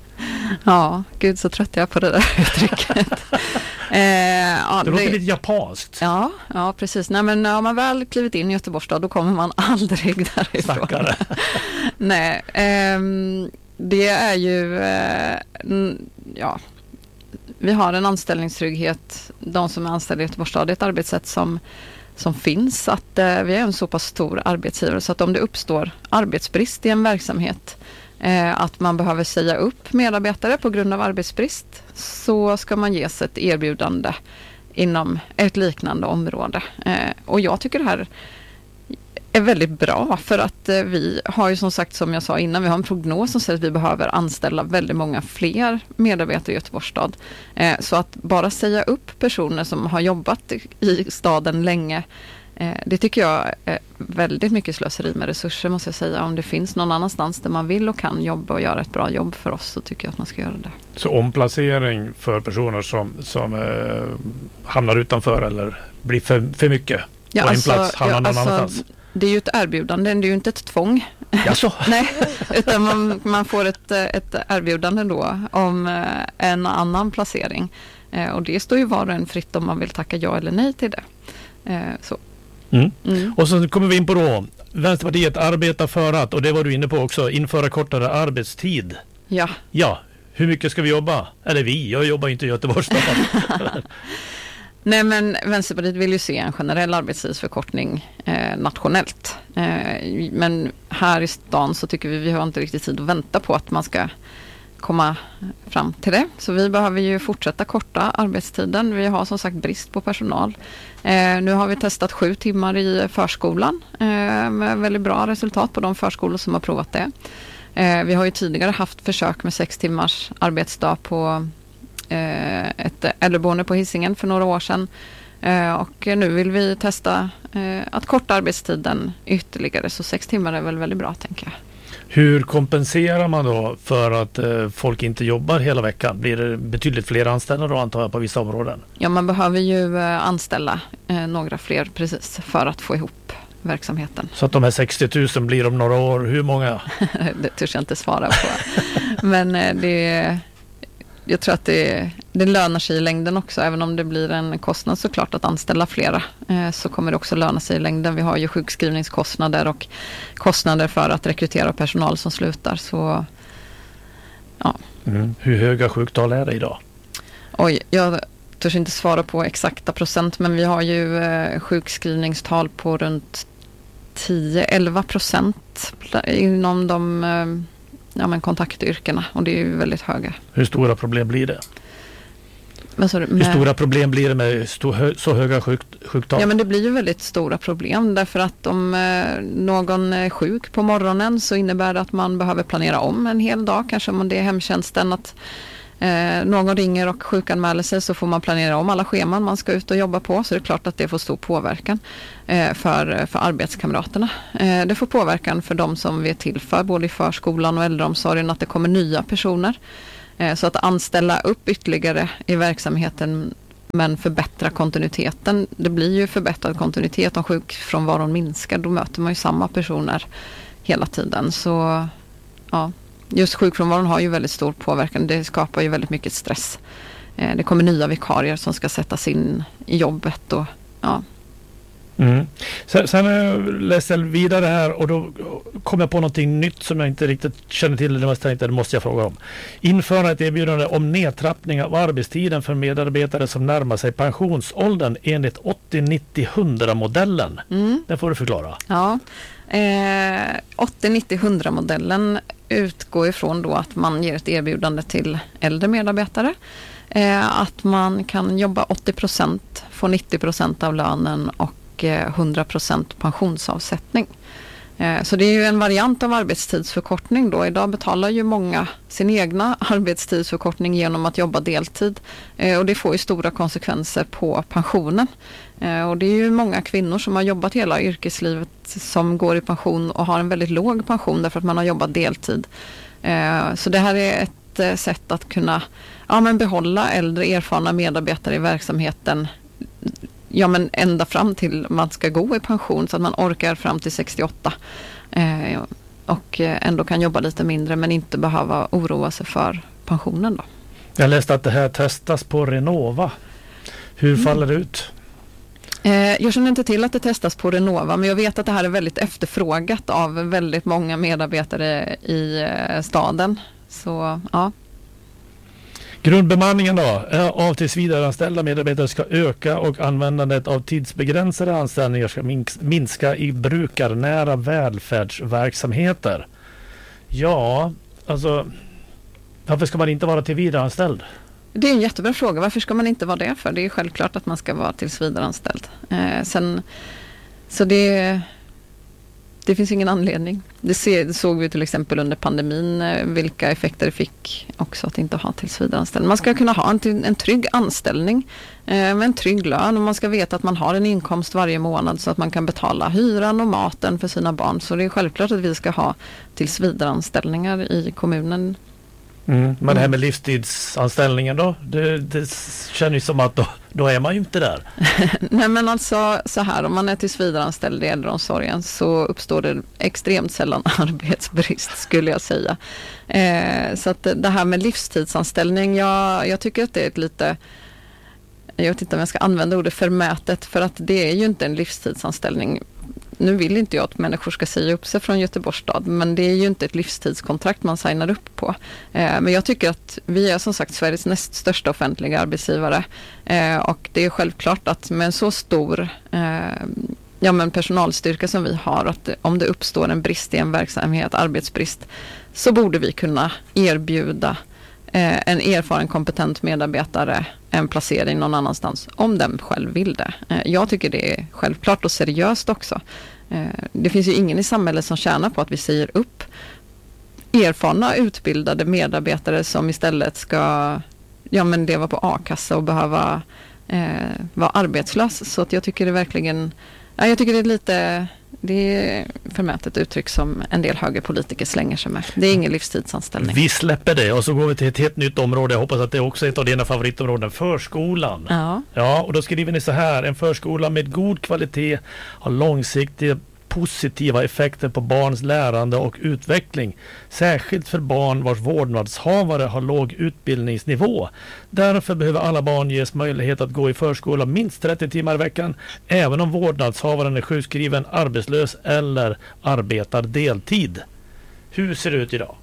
Ja, gud så trött jag på det där uttrycket. eh, ja, det låter det, lite japanskt. Ja, ja precis. Nej, men har man väl klivit in i Göteborgs stad, då kommer man aldrig därifrån. Stackare. Nej, eh, det är ju, eh, ja, vi har en anställningstrygghet. De som är anställda i Göteborgs stad, det är ett arbetssätt som som finns, att eh, vi är en så pass stor arbetsgivare så att om det uppstår arbetsbrist i en verksamhet, eh, att man behöver säga upp medarbetare på grund av arbetsbrist, så ska man ges ett erbjudande inom ett liknande område. Eh, och jag tycker det här är väldigt bra, för att eh, vi har ju som sagt, som jag sa innan, vi har en prognos som säger att vi behöver anställa väldigt många fler medarbetare i Göteborgs stad. Eh, så att bara säga upp personer som har jobbat i staden länge, eh, det tycker jag är väldigt mycket slöseri med resurser, måste jag säga. Om det finns någon annanstans där man vill och kan jobba och göra ett bra jobb för oss, så tycker jag att man ska göra det. Så omplacering för personer som, som eh, hamnar utanför eller blir för, för mycket ja, på alltså, en plats hamnar ja, någon alltså, annanstans? Det är ju ett erbjudande, det är ju inte ett tvång. Jaså? Nej, utan man, man får ett, ett erbjudande då om en annan placering. Och det står ju var och en fritt om man vill tacka ja eller nej till det. Så. Mm. Mm. Och så kommer vi in på då, Vänsterpartiet arbetar för att, och det var du inne på också, införa kortare arbetstid. Ja. Ja, hur mycket ska vi jobba? Eller vi, jag jobbar inte i Göteborgs stad. Nej, men Vänsterpartiet vill ju se en generell arbetstidsförkortning eh, nationellt. Eh, men här i stan så tycker vi vi har inte riktigt tid att vänta på att man ska komma fram till det. Så vi behöver ju fortsätta korta arbetstiden. Vi har som sagt brist på personal. Eh, nu har vi testat sju timmar i förskolan eh, med väldigt bra resultat på de förskolor som har provat det. Eh, vi har ju tidigare haft försök med sex timmars arbetsdag på ett äldreboende på Hisingen för några år sedan, och nu vill vi testa att korta arbetstiden ytterligare, så sex timmar är väl väldigt bra, tänker jag. Hur kompenserar man då för att folk inte jobbar hela veckan? Blir det betydligt fler anställda då, antar jag, på vissa områden? Ja, man behöver ju anställa några fler precis för att få ihop verksamheten. Så att de här sextio tusen blir om några år, hur många? Det törs jag inte svara på. Men det är Jag tror att det, det lönar sig i längden också, även om det blir en kostnad såklart att anställa flera, eh, så kommer det också löna sig i längden. Vi har ju sjukskrivningskostnader och kostnader för att rekrytera personal som slutar. Så, ja. Mm. Hur höga sjuktal är det idag? Oj, jag törs inte svara på exakta procent, men vi har ju eh, sjukskrivningstal på runt tio till elva procent inom de eh, ja, men kontaktyrkena, och det är ju väldigt höga. Hur stora problem blir det? Vad med, Hur stora problem blir det med sto, så höga sjuk, sjuktal? Ja, men det blir ju väldigt stora problem därför att om eh, någon är sjuk på morgonen så innebär det att man behöver planera om en hel dag. Kanske om det är hemtjänsten att eh, någon ringer och sjukanmäler sig så får man planera om alla scheman man ska ut och jobba på. Så det är klart att det får stor påverkan eh, för, för arbetskamraterna. Eh, det får påverkan för de som vi är till för både i förskolan och äldreomsorgen att det kommer nya personer. Så att anställa upp ytterligare i verksamheten men förbättra kontinuiteten. Det blir ju förbättrad kontinuitet om sjukfrånvaron minskar. Då möter man ju samma personer hela tiden. Så ja, just sjukfrånvaron har ju väldigt stor påverkan. Det skapar ju väldigt mycket stress. Det kommer nya vikarier som ska sättas in i jobbet och ja. Mm. Sen, sen läste jag vidare här och då kom jag på någonting nytt som jag inte riktigt känner till. Det måste jag, inte, det måste jag fråga om. Införa ett erbjudande om nedtrappning av arbetstiden för medarbetare som närmar sig pensionsåldern enligt åttio nittio hundra modellen. Mm. Det får du förklara. Ja, eh, åttio nittio hundra modellen utgår ifrån då att man ger ett erbjudande till äldre medarbetare. Eh, att man kan jobba åttio procent, få nittio procent av lönen och hundra procent pensionsavsättning. Så det är ju en variant av arbetstidsförkortning då. Idag betalar ju många sin egna arbetstidsförkortning genom att jobba deltid. Och det får ju stora konsekvenser på pensionen. Och det är ju många kvinnor som har jobbat hela yrkeslivet som går i pension och har en väldigt låg pension därför att man har jobbat deltid. Så det här är ett sätt att kunna ja, men behålla äldre erfarna medarbetare i verksamheten. Ja, men ända fram till man ska gå i pension så att man orkar fram till sextioåtta eh, och ändå kan jobba lite mindre men inte behöva oroa sig för pensionen då. Jag läste att det här testas på Renova. Hur mm. faller det ut? Eh, jag känner inte till att det testas på Renova men jag vet att det här är väldigt efterfrågat av väldigt många medarbetare i eh, staden. Så ja. Grundbemanningen då av tillsvidareanställda medarbetare ska öka och användandet av tidsbegränsade anställningar ska minska i brukarnära välfärdsverksamheter. Ja, alltså varför ska man inte vara tillsvidareanställd? Det är en jättebra fråga. Varför ska man inte vara det för? Det är självklart att man ska vara tillsvidareanställd. Eh, sen, så det Det finns ingen anledning. Det, se, det såg vi till exempel under pandemin vilka effekter det fick också att inte ha tillsvidareanställning. Man ska kunna ha en, en trygg anställning eh, med en trygg lön och man ska veta att man har en inkomst varje månad så att man kan betala hyran och maten för sina barn. Så det är självklart att vi ska ha tillsvidareanställningar i kommunen. Mm, men det här med livstidsanställningen då? Det, det känns ju som att då, då är man ju inte där. Nej men alltså så här, om man är tillsvidareanställd i äldreomsorgen så uppstår det extremt sällan arbetsbrist skulle jag säga. Eh, så att det här med livstidsanställning, jag, jag tycker att det är ett lite, jag vet inte om jag ska använda ordet förmätet för att det är ju inte en livstidsanställning. Nu vill inte jag att människor ska säga upp sig från Göteborgs stad, men det är ju inte ett livstidskontrakt man signar upp på. Eh, men jag tycker att vi är som sagt Sveriges näst största offentliga arbetsgivare eh, och det är självklart att med en så stor eh, ja, men personalstyrka som vi har, att om det uppstår en brist i en verksamhet, arbetsbrist, så borde vi kunna erbjuda eh, en erfaren kompetent medarbetare en placering någon annanstans om den själv vill det. Eh, jag tycker det är självklart och seriöst också. Eh, det finns ju ingen i samhället som tjänar på att vi säger upp erfarna utbildade medarbetare som istället ska ja, men leva på a-kassa och behöva eh, vara arbetslös. Så att jag tycker det verkligen ja, jag tycker det är lite det är förmätet uttryck som en del högerpolitiker slänger sig med. Det är ingen livstidsanställning. Vi släpper det och så går vi till ett helt nytt område. Jag hoppas att det är också ett av dina favoritområden, förskolan. Ja. Ja, och då skriver ni så här: en förskola med god kvalitet har långsiktiga positiva effekter på barns lärande och utveckling, särskilt för barn vars vårdnadshavare har låg utbildningsnivå. Därför behöver alla barn ges möjlighet att gå i förskola minst trettio timmar i veckan, även om vårdnadshavaren är sjukskriven, arbetslös eller arbetar deltid. Hur ser det ut idag?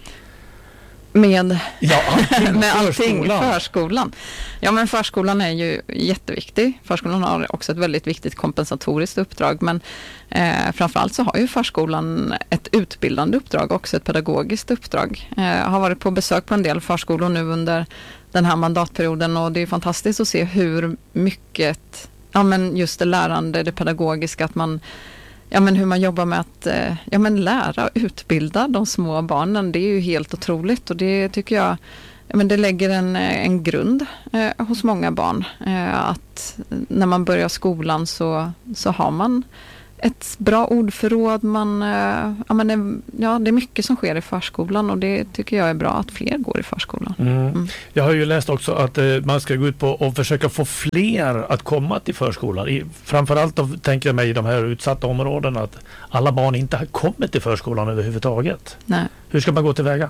Med, ja, allting, med allting förskolan. förskolan. Ja, men förskolan är ju jätteviktig. Förskolan har också ett väldigt viktigt kompensatoriskt uppdrag, men eh, framförallt så har ju förskolan ett utbildande uppdrag, också ett pedagogiskt uppdrag. Jag eh, har varit på besök på en del förskolor nu under den här mandatperioden, och det är fantastiskt att se hur mycket, ja men just det lärande, det pedagogiska, att man, ja men hur man jobbar med att ja men lära och utbilda de små barnen, det är ju helt otroligt, och det tycker jag, ja men det lägger en, en grund eh, hos många barn, eh, att när man börjar skolan så, så har man ett bra ordförråd, man, eh, ja, men det, ja, det är mycket som sker i förskolan, och det tycker jag är bra att fler går i förskolan. Mm. Mm. Jag har ju läst också att eh, man ska gå ut på och försöka få fler att komma till förskolan. I, framförallt då, tänker jag mig i de här utsatta områdena, att alla barn inte har kommit till förskolan överhuvudtaget. Nej. Hur ska man gå tillväga?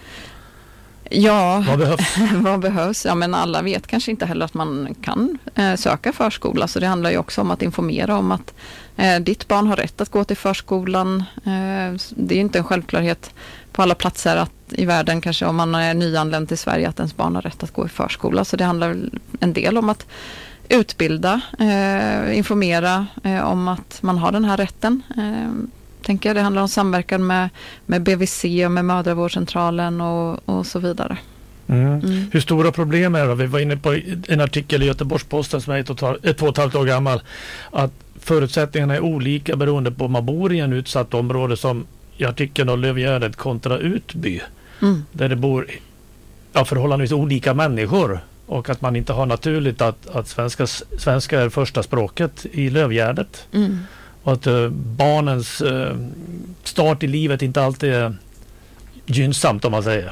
Ja, vad behövs? vad behövs? Ja, men alla vet kanske inte heller att man kan eh, söka förskola, så det handlar ju också om att informera om att eh, ditt barn har rätt att gå till förskolan. Eh, det är inte en självklarhet på alla platser att, i världen, kanske om man är nyanländ till Sverige, att ens barn har rätt att gå i förskola. Så det handlar en del om att utbilda, eh, informera eh, om att man har den här rätten. Eh, tänker jag. Det handlar om samverkan med, med B V C och med mödravårdscentralen och, och så vidare. Mm. Mm. Hur stora problem är det? Vi var inne på en artikel i Göteborgs-Posten som är ett och ett och ett halvt år gammal, att förutsättningarna är olika beroende på om man bor i en utsatt område, som i artikeln om Lövgärdet kontra Utby, mm. där det bor ja, förhållandevis olika människor, och att man inte har naturligt att, att svenska, svenska är första språket i Lövgärdet. Mm. Och att uh, barnens uh, start i livet inte alltid är gynnsamt, om man säger.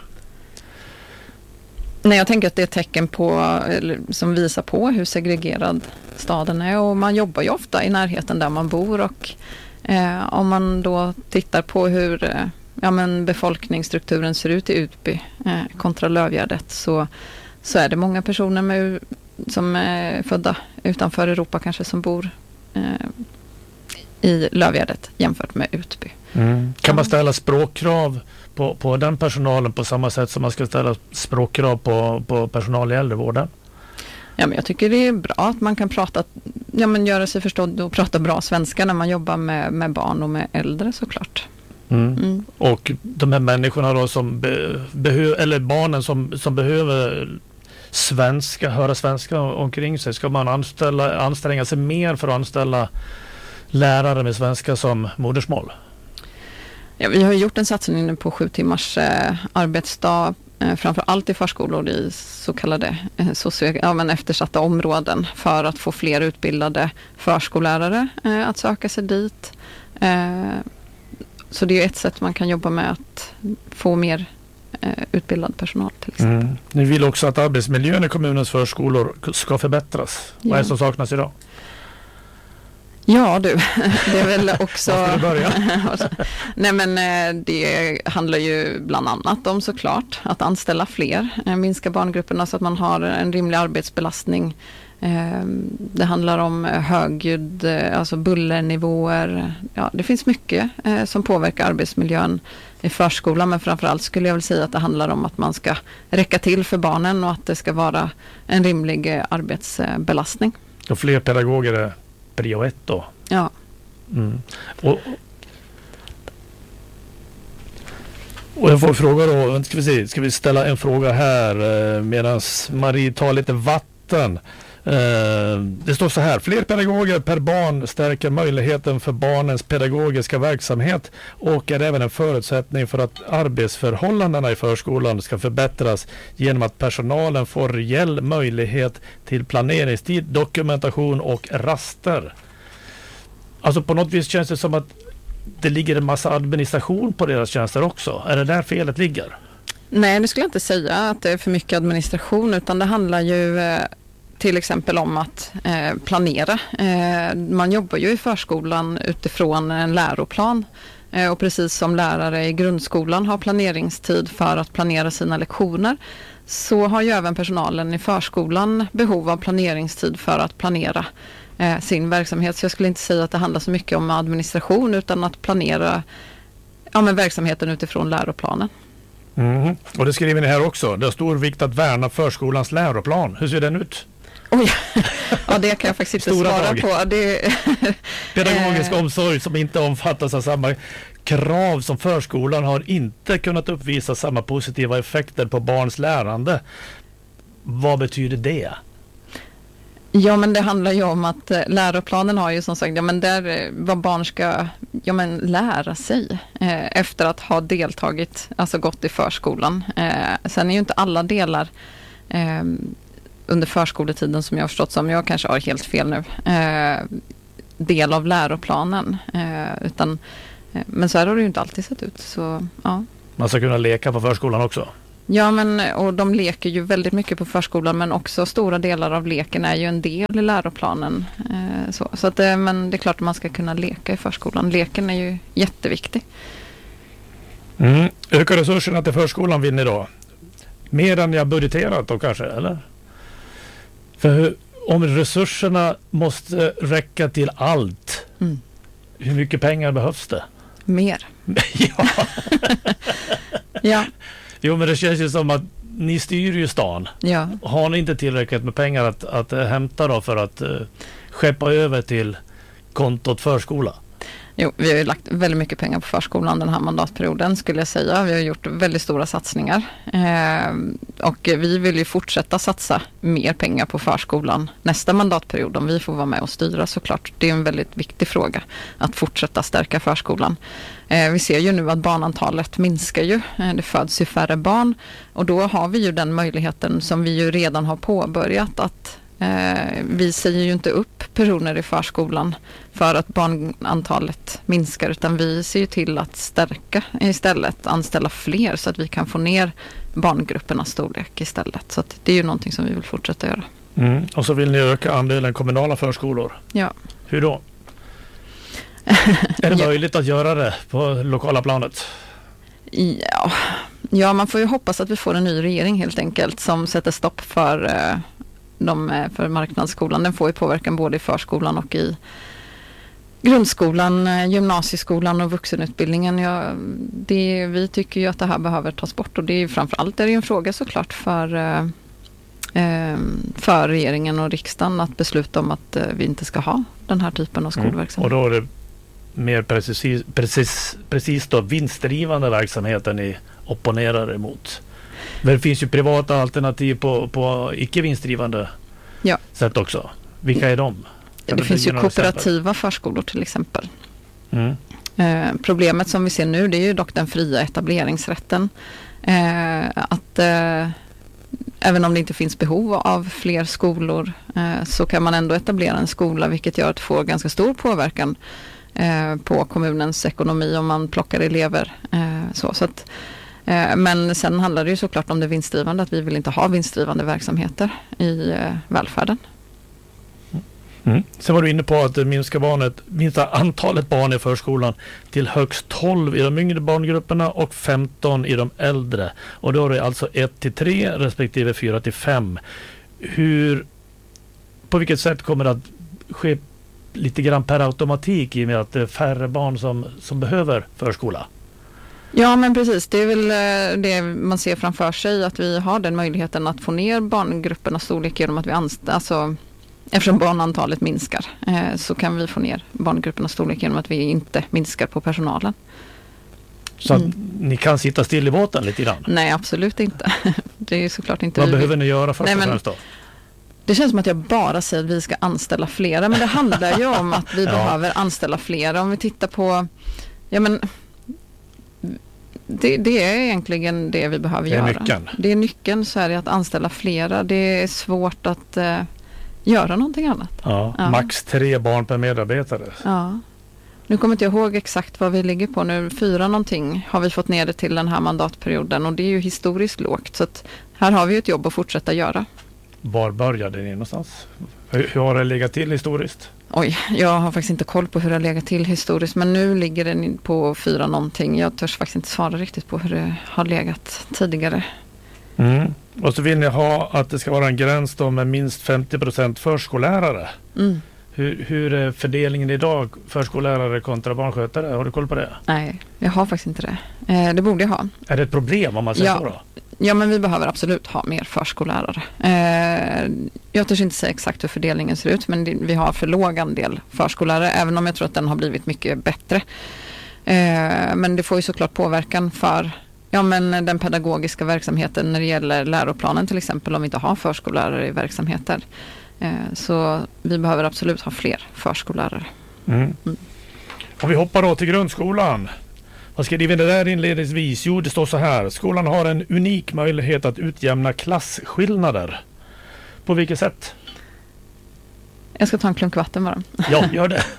Nej, jag tänker att det är ett tecken på, eller, som visar på hur segregerad staden är, och man jobbar ju ofta i närheten där man bor, och eh, om man då tittar på hur eh, ja, men befolkningsstrukturen ser ut i Utby eh, kontra Lövgärdet, så, så är det många personer med, som är födda utanför Europa kanske, som bor eh, i Lövgärdet jämfört med Utby. Mm. Kan man ställa språkkrav på, på den personalen på samma sätt som man ska ställa språkkrav på, på personal i äldrevården? Ja, men jag tycker det är bra att man kan prata, ja, men göra sig förstådd och prata bra svenska när man jobbar med, med barn och med äldre, såklart. Mm. Mm. Och de här människorna då som be, behöver, eller barnen som, som behöver svenska, höra svenska omkring sig, ska man anställa, anstränga sig mer för att anställa lärare med svenska som modersmål? Ja, vi har gjort en satsning nu på sju timmars eh, arbetsdag, eh, framför allt i förskolor i så kallade eh, socio- ja, men eftersatta områden, för att få fler utbildade förskollärare eh, att söka sig dit. Eh, så det är ett sätt man kan jobba med att få mer eh, utbildad personal till exempel. Mm. Ni vill också att arbetsmiljön i kommunens förskolor ska förbättras. Ja. Vad är det som saknas idag? Ja du, det är väl också... Var ska du börja? Nej, men det handlar ju bland annat om, såklart, att anställa fler, minska barngrupperna så att man har en rimlig arbetsbelastning. Det handlar om högljudd, alltså bullernivåer. Ja, det finns mycket som påverkar arbetsmiljön i förskolan, men framförallt skulle jag väl säga att det handlar om att man ska räcka till för barnen och att det ska vara en rimlig arbetsbelastning. Och fler pedagoger är prio ett då? Ja. Mm. Och, och jag får fråga då, ska vi se, ska vi ställa en fråga här eh, medan Marie tar lite vatten. Eh, det står så här: fler pedagoger per barn stärker möjligheten för barnens pedagogiska verksamhet och är även en förutsättning för att arbetsförhållandena i förskolan ska förbättras genom att personalen får reell möjlighet till planeringstid, dokumentation och raster. Alltså på något vis känns det som att det ligger en massa administration på deras tjänster också. Är det där felet ligger? Nej, det skulle jag inte säga att det är för mycket administration, utan det handlar ju eh, till exempel om att eh, planera. Eh, man jobbar ju i förskolan utifrån en läroplan, eh, och precis som lärare i grundskolan har planeringstid för att planera sina lektioner, så har ju även personalen i förskolan behov av planeringstid för att planera eh, sin verksamhet. Så jag skulle inte säga att det handlar så mycket om administration, utan att planera ja, men verksamheten utifrån läroplanen. Mm. Och det skriver ni här också. Det är stor vikt att värna förskolans läroplan. Hur ser den ut? Oj, ja, det kan jag faktiskt inte svara dag. på. Det... Pedagogisk omsorg som inte omfattas av samma krav som förskolan har inte kunnat uppvisa samma positiva effekter på barns lärande. Vad betyder det? Ja, men det handlar ju om att eh, läroplanen har ju som sagt, ja men där eh, vad barn ska ja, men lära sig eh, efter att ha deltagit, alltså gått i förskolan. Eh, sen är ju inte alla delar eh, under förskoletiden som jag har förstått som, jag kanske har helt fel nu, eh, del av läroplanen. Eh, utan, eh, men så här har det ju inte alltid sett ut. Så, ja. Man ska kunna leka på förskolan också? Ja, men och de leker ju väldigt mycket på förskolan, men också stora delar av leken är ju en del i läroplanen. Eh, så så att, eh, men det är klart att man ska kunna leka i förskolan. Leken är ju jätteviktig. Mm. Öka resurserna till förskolan vill ni då? Mer än jag budgeterat då kanske, eller? För hur, om resurserna måste räcka till allt, mm. hur mycket pengar behövs det? Mer. ja. ja. Jo, men det känns ju som att ni styr ju stan. Ja. Har ni inte tillräckligt med pengar att, att äh, hämta då för att äh, skeppa över till kontot förskola? Jo, vi har ju lagt väldigt mycket pengar på förskolan den här mandatperioden skulle jag säga. Vi har gjort väldigt stora satsningar. Eh, och vi vill ju fortsätta satsa mer pengar på förskolan nästa mandatperiod om vi får vara med och styra såklart. Det är en väldigt viktig fråga att fortsätta stärka förskolan. Eh, vi ser ju nu att barnantalet minskar ju. Eh, det föds ju färre barn. Och då har vi ju den möjligheten som vi ju redan har påbörjat att Eh, vi säger ju inte upp personer i förskolan för att barnantalet minskar, utan vi ser ju till att stärka istället, anställa fler så att vi kan få ner barngruppernas storlek istället. Så att det är ju någonting som vi vill fortsätta göra. Mm. Och så vill ni öka andelen kommunala förskolor. Ja. Hur då? Är det möjligt att göra det på lokala planet? Ja. ja, man får ju hoppas att vi får en ny regering helt enkelt som sätter stopp för eh, De för marknadsskolan. Den får ju påverkan både i förskolan och i grundskolan, gymnasieskolan och vuxenutbildningen. Ja, det, vi tycker ju att det här behöver tas bort och det är ju framförallt är det en fråga såklart för, eh, för regeringen och riksdagen att besluta om att vi inte ska ha den här typen av skolverksamhet. Mm. Och då är det mer precis, precis, precis då vinstdrivande verksamheten ni opponerar emot. Men det finns ju privata alternativ på, på icke vinstdrivande ja. sätt också. Vilka är de? Ja, det finns ju kooperativa exempel? förskolor till exempel. Mm. Eh, problemet som vi ser nu det är ju dock den fria etableringsrätten. Eh, att eh, även om det inte finns behov av fler skolor eh, så kan man ändå etablera en skola vilket gör att det får ganska stor påverkan eh, på kommunens ekonomi om man plockar elever. Eh, så, så att Men sen handlar det ju såklart om det vinstdrivande, att vi vill inte ha vinstdrivande verksamheter i eh, välfärden. Mm. Sen var du inne på att minska, barnet, minska antalet barn i förskolan till högst tolv i de yngre barngrupperna och femton i de äldre. Och då är det alltså ett till tre respektive fyra till fem. Hur, på vilket sätt kommer det att ske lite grann per automatik i och med att det är färre barn som, som behöver förskola? Ja, men precis. Det är väl det man ser framför sig, att vi har den möjligheten att få ner barngruppernas storlek genom att vi anställer, alltså eftersom barnantalet minskar eh, så kan vi få ner barngruppernas storlek genom att vi inte minskar på personalen. Så att mm. ni kan sitta still i båten lite grann? Nej, absolut inte. Det är såklart inte. Vad behöver ni göra först och främst då? Det känns som att jag bara säger att vi ska anställa flera, men det handlar ju om att vi ja. behöver anställa flera. Om vi tittar på, ja men Det, det är egentligen det vi behöver göra. Det är göra. nyckeln. Det är nyckeln, så är det att anställa flera. Det är svårt att eh, göra någonting annat. Ja, ja, max tre barn per medarbetare. Ja. Nu kommer inte jag ihåg exakt vad vi ligger på nu. Fyra någonting har vi fått ner det till den här mandatperioden och det är ju historiskt lågt. Så att här har vi ett jobb att fortsätta göra. Var började ni någonstans? Hur, hur har det legat till historiskt? Oj, jag har faktiskt inte koll på hur det har legat till historiskt, men nu ligger den på fyra någonting. Jag törs faktiskt inte svara riktigt på hur det har legat tidigare. Mm. Och så vill ni ha att det ska vara en gräns då med minst femtio procent förskollärare. Mm. Hur, hur är fördelningen idag, förskollärare kontra barnskötare? Har du koll på det? Nej, jag har faktiskt inte det. Eh, det borde jag ha. Är det ett problem om man säger ja. så då? Ja, men vi behöver absolut ha mer förskollärare. Eh, jag törs inte säga exakt hur fördelningen ser ut, men det, vi har för låg andel förskollärare, även om jag tror att den har blivit mycket bättre. Eh, men det får ju såklart påverkan för ja, men den pedagogiska verksamheten när det gäller läroplanen till exempel, om vi inte har förskollärare i verksamheter. Eh, så vi behöver absolut ha fler förskollärare. Mm. Mm. Om vi hoppar då till grundskolan. Vad skriver det där inledningsvis? Jo, det står så här. Skolan har en unik möjlighet att utjämna klasskillnader. På vilket sätt? Jag ska ta en klunk vatten bara. Ja, gör det.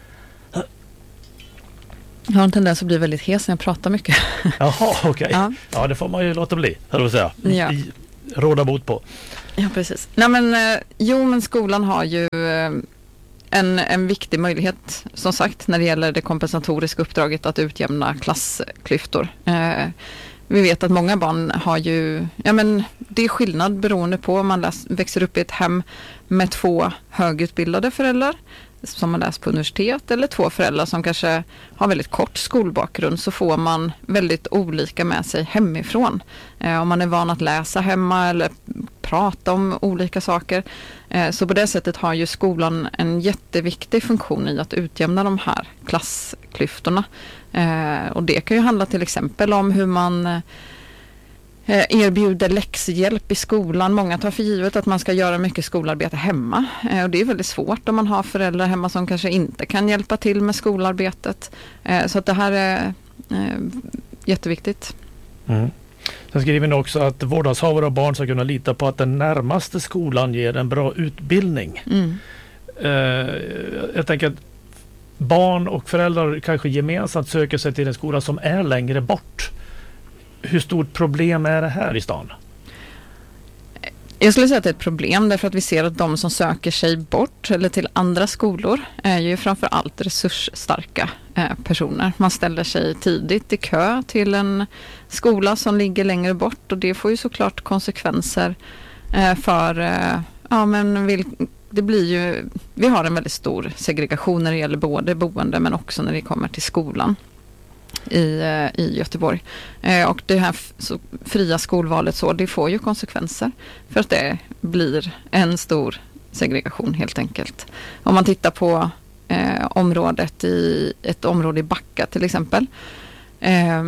Jag har en tendens att bli väldigt hes när jag pratar mycket. Jaha, okej. Okay. Ja. ja, det får man ju låta bli, höll jag säga. Ja. I, råda bot på. Ja, precis. Nej, men, eh, jo, men skolan har ju eh, en, en viktig möjlighet, som sagt, när det gäller det kompensatoriska uppdraget att utjämna klassklyftor. Eh, vi vet att många barn har ju, ja men det är skillnad beroende på om man läs, växer upp i ett hem med två högutbildade föräldrar som har läst på universitet eller två föräldrar som kanske har väldigt kort skolbakgrund, så får man väldigt olika med sig hemifrån. Eh, om man är van att läsa hemma eller prata om olika saker. Eh, så på det sättet har ju skolan en jätteviktig funktion i att utjämna de här klassklyftorna. Eh, och det kan ju handla till exempel om hur man erbjuder läxhjälp i skolan. Många tar för givet att man ska göra mycket skolarbete hemma. Eh, och det är väldigt svårt om man har föräldrar hemma som kanske inte kan hjälpa till med skolarbetet. Eh, så att det här är eh, jätteviktigt. Mm. Sen skriver ni också att vårdnadshavare och barn ska kunna lita på att den närmaste skolan ger en bra utbildning. Mm. Eh, jag tänker att barn och föräldrar kanske gemensamt söker sig till en skola som är längre bort. Hur stort problem är det här i stan? Jag skulle säga att det är ett problem därför att vi ser att de som söker sig bort eller till andra skolor är ju framför allt resursstarka eh, personer. Man ställer sig tidigt i kö till en skola som ligger längre bort och det får ju såklart konsekvenser eh, för eh, ja men vill, det blir ju, vi har en väldigt stor segregation när det gäller både boende men också när det kommer till skolan i, i Göteborg. Eh, och det här f- så, fria skolvalet så, det får ju konsekvenser för att det blir en stor segregation helt enkelt. Om man tittar på eh, området i ett område i Backa till exempel eh,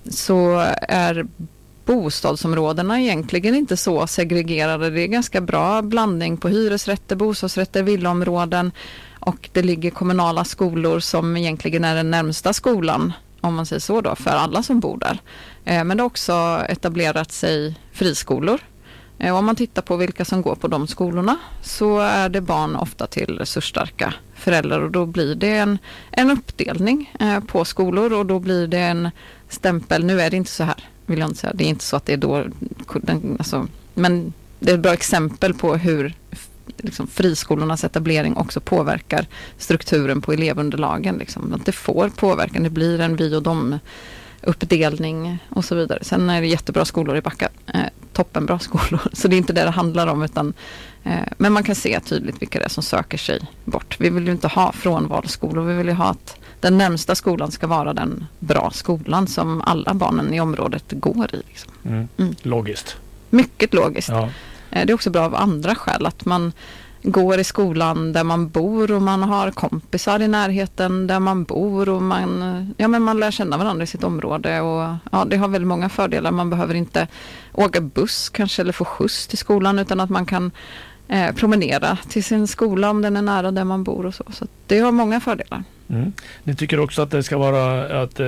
så är bostadsområdena egentligen inte så segregerade. Det är ganska bra blandning på hyresrätter, bostadsrätter, villaområden och det ligger kommunala skolor som egentligen är den närmsta skolan om man säger så då, för alla som bor där. Eh, men det har också etablerat sig friskolor. Eh, om man tittar på vilka som går på de skolorna så är det barn ofta till resursstarka föräldrar och då blir det en, en uppdelning eh, på skolor och då blir det en stämpel. Nu är det inte så här, vill jag inte säga. Det är inte så att det är då, den, alltså, men det är ett bra exempel på hur liksom, friskolornas etablering också påverkar strukturen på elevunderlagen. Liksom. Att det får påverkan, det blir en vi och dom uppdelning och så vidare. Sen är det jättebra skolor i Backa, eh, toppenbra skolor. Så det är inte det det handlar om utan eh, men man kan se tydligt vilka det är som söker sig bort. Vi vill ju inte ha frånvalsskolor, vi vill ju ha att den närmsta skolan ska vara den bra skolan som alla barnen i området går i. Liksom. Mm. Mm. Logiskt. Mycket logiskt. Ja. Det är också bra av andra skäl att man går i skolan där man bor och man har kompisar i närheten där man bor och man, ja, men man lär känna varandra i sitt område och ja, det har väldigt många fördelar. Man behöver inte åka buss kanske eller få skjuts till skolan utan att man kan eh, promenera till sin skola om den är nära där man bor och så. Så det har många fördelar. Mm. Ni tycker också att det ska vara att eh,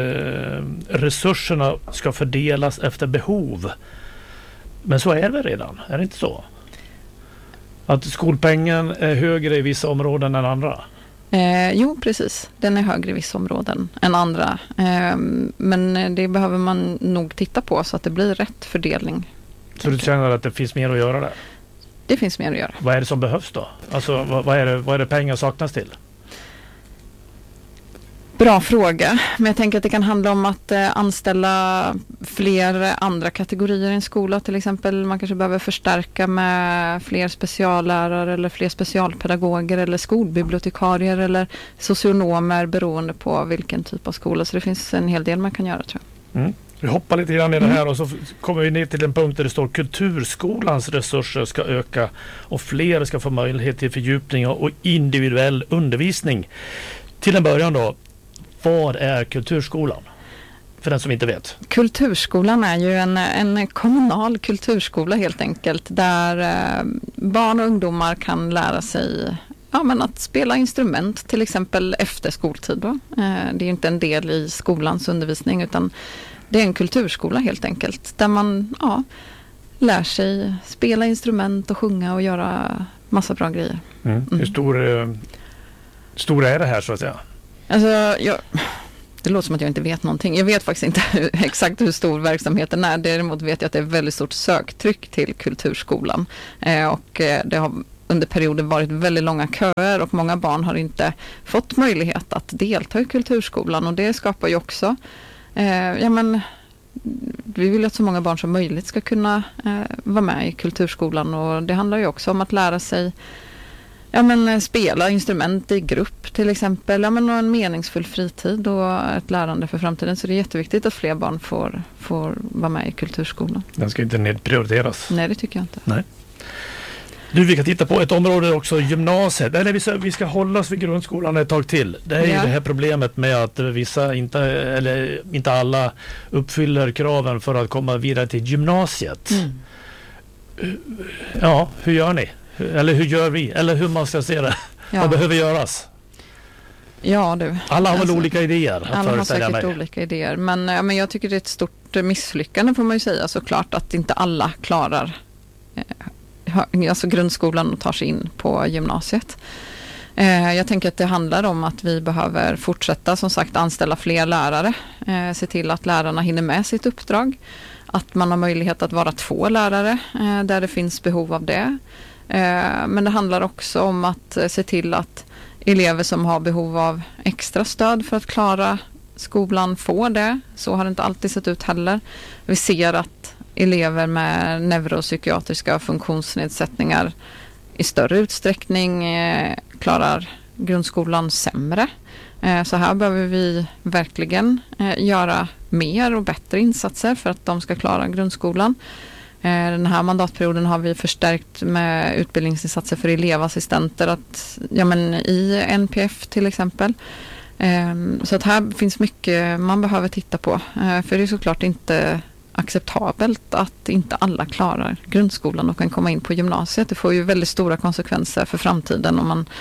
resurserna ska fördelas efter behov. Men så är det redan, är det inte så? Att skolpengen är högre i vissa områden än andra? Eh, jo, precis. Den är högre i vissa områden än andra. Eh, men det behöver man nog titta på så att det blir rätt fördelning. Så du känner att det finns mer att göra där? Det finns mer att göra. Vad är det som behövs då? Alltså vad, vad, är, det, vad är det pengar saknas till? Bra fråga, men jag tänker att det kan handla om att eh, anställa fler andra kategorier i en skola. Till exempel man kanske behöver förstärka med fler speciallärare eller fler specialpedagoger eller skolbibliotekarier eller socionomer beroende på vilken typ av skola. Så det finns en hel del man kan göra tror jag. Mm. Vi hoppar lite grann i det här och så kommer vi ner till en punkt där det står kulturskolans resurser ska öka och fler ska få möjlighet till fördjupning och individuell undervisning. Till en början då. Vad är kulturskolan? för den som inte vet? Kulturskolan är ju en, en kommunal kulturskola helt enkelt, där eh, barn och ungdomar kan lära sig ja, men att spela instrument till exempel efter skoltid. Då. Eh, det är inte en del i skolans undervisning, utan det är en kulturskola helt enkelt, där man ja, lär sig spela instrument och sjunga och göra massa bra grejer. Mm. Mm. Hur stor, eh, stor är det här så att säga? Alltså, jag... Det låter som att jag inte vet någonting. Jag vet faktiskt inte hur, exakt hur stor verksamheten är. Däremot vet jag att det är väldigt stort söktryck till kulturskolan. Eh, och eh, det har under perioden varit väldigt långa köer och många barn har inte fått möjlighet att delta i kulturskolan. Och det skapar ju också... Eh, ja, men, vi vill att så många barn som möjligt ska kunna eh, vara med i kulturskolan. Och det handlar ju också om att lära sig... Ja, men spela instrument i grupp till exempel. Ja, men en meningsfull fritid och ett lärande för framtiden. Så det är jätteviktigt att fler barn får, får vara med i kulturskolan. Den ska inte nedprioriteras. Nej, det tycker jag inte. Nej. Du, vi kan titta på ett område också, gymnasiet. Eller vi ska, vi ska hålla oss vid grundskolan ett tag till. Det är ja. ju det här problemet med att vissa, inte, eller inte alla, uppfyller kraven för att komma vidare till gymnasiet. Mm. Ja, hur gör ni? Eller hur gör vi? Eller hur man ska se det? Ja. Vad behöver göras? Ja, du. Alla har väl alltså, olika idéer? Alla har säkert mig. olika idéer. Men, ja, men jag tycker det är ett stort misslyckande får man ju säga såklart att inte alla klarar eh, alltså grundskolan och tar sig in på gymnasiet. Eh, jag tänker att det handlar om att vi behöver fortsätta som sagt anställa fler lärare. Eh, se till att lärarna hinner med sitt uppdrag. Att man har möjlighet att vara två lärare eh, där det finns behov av det. Men det handlar också om att se till att elever som har behov av extra stöd för att klara skolan får det. Så har det inte alltid sett ut heller. Vi ser att elever med neuropsykiatriska funktionsnedsättningar i större utsträckning klarar grundskolan sämre. Så här behöver vi verkligen göra mer och bättre insatser för att de ska klara grundskolan. Den här mandatperioden har vi förstärkt med utbildningsinsatser för elevassistenter att, ja men i N P F till exempel. Så att här finns mycket man behöver titta på. För det är såklart inte acceptabelt att inte alla klarar grundskolan och kan komma in på gymnasiet. Det får ju väldigt stora konsekvenser för framtiden om man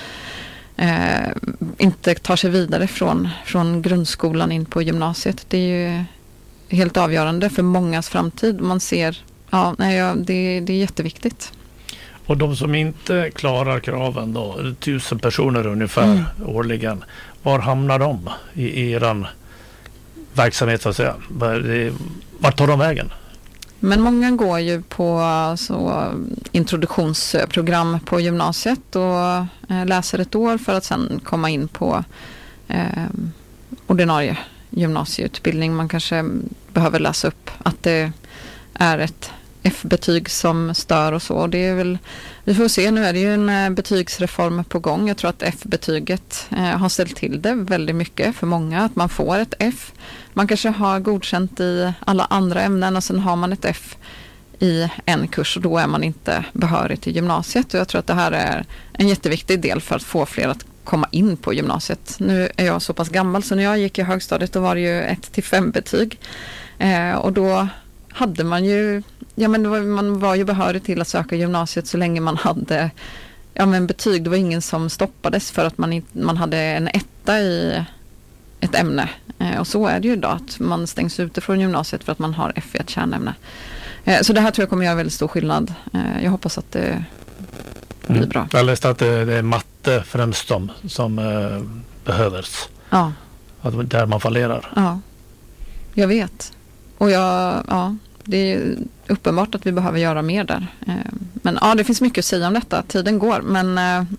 eh, inte tar sig vidare från, från grundskolan in på gymnasiet. Det är ju helt avgörande för mångas framtid. Man ser Ja, nej, ja det, det är jätteviktigt. Och de som inte klarar kraven då, tusen personer ungefär mm. årligen, var hamnar de i, i er verksamhet så att säga? Vart tar de vägen? Men många går ju på så, introduktionsprogram på gymnasiet och eh, läser ett år för att sedan komma in på eh, ordinarie gymnasieutbildning. Man kanske behöver läsa upp att det är ett F-betyg som stör och så. Och det är väl, vi får se, nu är det ju en betygsreform på gång. Jag tror att F-betyget eh, har ställt till det väldigt mycket för många. Att man får ett F. Man kanske har godkänt i alla andra ämnen och sen har man ett F i en kurs och då är man inte behörig till gymnasiet. Och jag tror att det här är en jätteviktig del för att få fler att komma in på gymnasiet. Nu är jag så pass gammal så när jag gick i högstadiet då var det ju ett till fem betyg. Eh, och då hade man ju, ja men var, man var ju behörig till att söka gymnasiet så länge man hade ja men betyg. Det var ingen som stoppades för att man, man hade en etta i ett ämne. Eh, och så är det ju idag att man stängs ute från gymnasiet för att man har F i ett kärnämne. Eh, så det här tror jag kommer göra väldigt stor skillnad. Eh, jag hoppas att det blir mm. bra. Jag läste att det, det är matte främst som, som eh, behövs. Ja. Att där man fallerar. Ja, jag vet. Och jag, ja, det är uppenbart att vi behöver göra mer där. Men ja, det finns mycket att säga om detta. Tiden går, men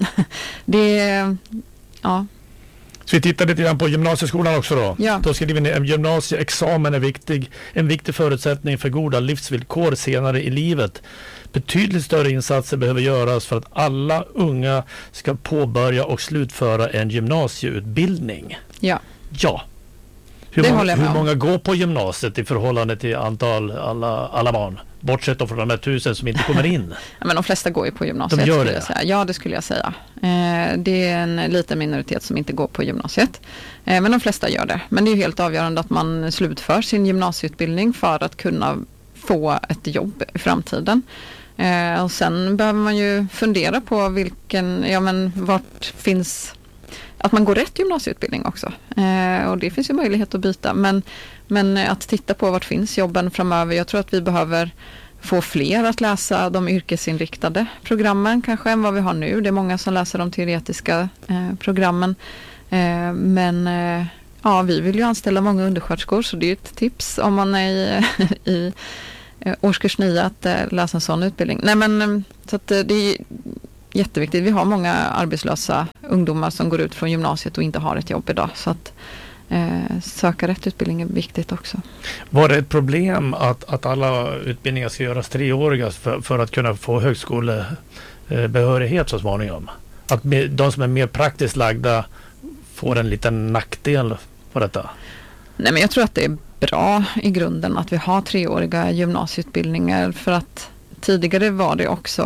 det är, ja. Så vi tittar lite grann på gymnasieskolan också då. Ja. Då skriver ni en gymnasieexamen är viktig, en viktig förutsättning för goda livsvillkor senare i livet. Betydligt större insatser behöver göras för att alla unga ska påbörja och slutföra en gymnasieutbildning. Ja. Ja. Hur, många, hur många går på gymnasiet i förhållande till antal alla, alla barn? bortsett från de här tusen som inte kommer in. Ja, men de flesta går ju på gymnasiet. De gör det? Jag säga. Ja, det skulle jag säga. Eh, det är en liten minoritet som inte går på gymnasiet. Eh, men de flesta gör det. Men det är ju helt avgörande att man slutför sin gymnasieutbildning för att kunna få ett jobb i framtiden. Eh, och sen behöver man ju fundera på vilken, ja men vart finns, att man går rätt gymnasieutbildning också. Eh, och det finns ju möjlighet att byta. Men, men att titta på vart finns jobben framöver. Jag tror att vi behöver få fler att läsa de yrkesinriktade programmen kanske än vad vi har nu. Det är många som läser de teoretiska eh, programmen. Eh, men eh, ja, vi vill ju anställa många undersköterskor, så det är ju ett tips om man är i, i eh, årskurs nio att eh, läsa en sån utbildning. Nej, men eh, så att, eh, det är jätteviktigt. Vi har många arbetslösa ungdomar som går ut från gymnasiet och inte har ett jobb idag. Så att eh, söka rätt utbildning är viktigt också. Var det ett problem att, att alla utbildningar ska göras treåriga för, för att kunna få högskolebehörighet så småningom? Att de som är mer praktiskt lagda får en liten nackdel på detta? Nej, men jag tror att det är bra i grunden att vi har treåriga gymnasieutbildningar, för att tidigare var det också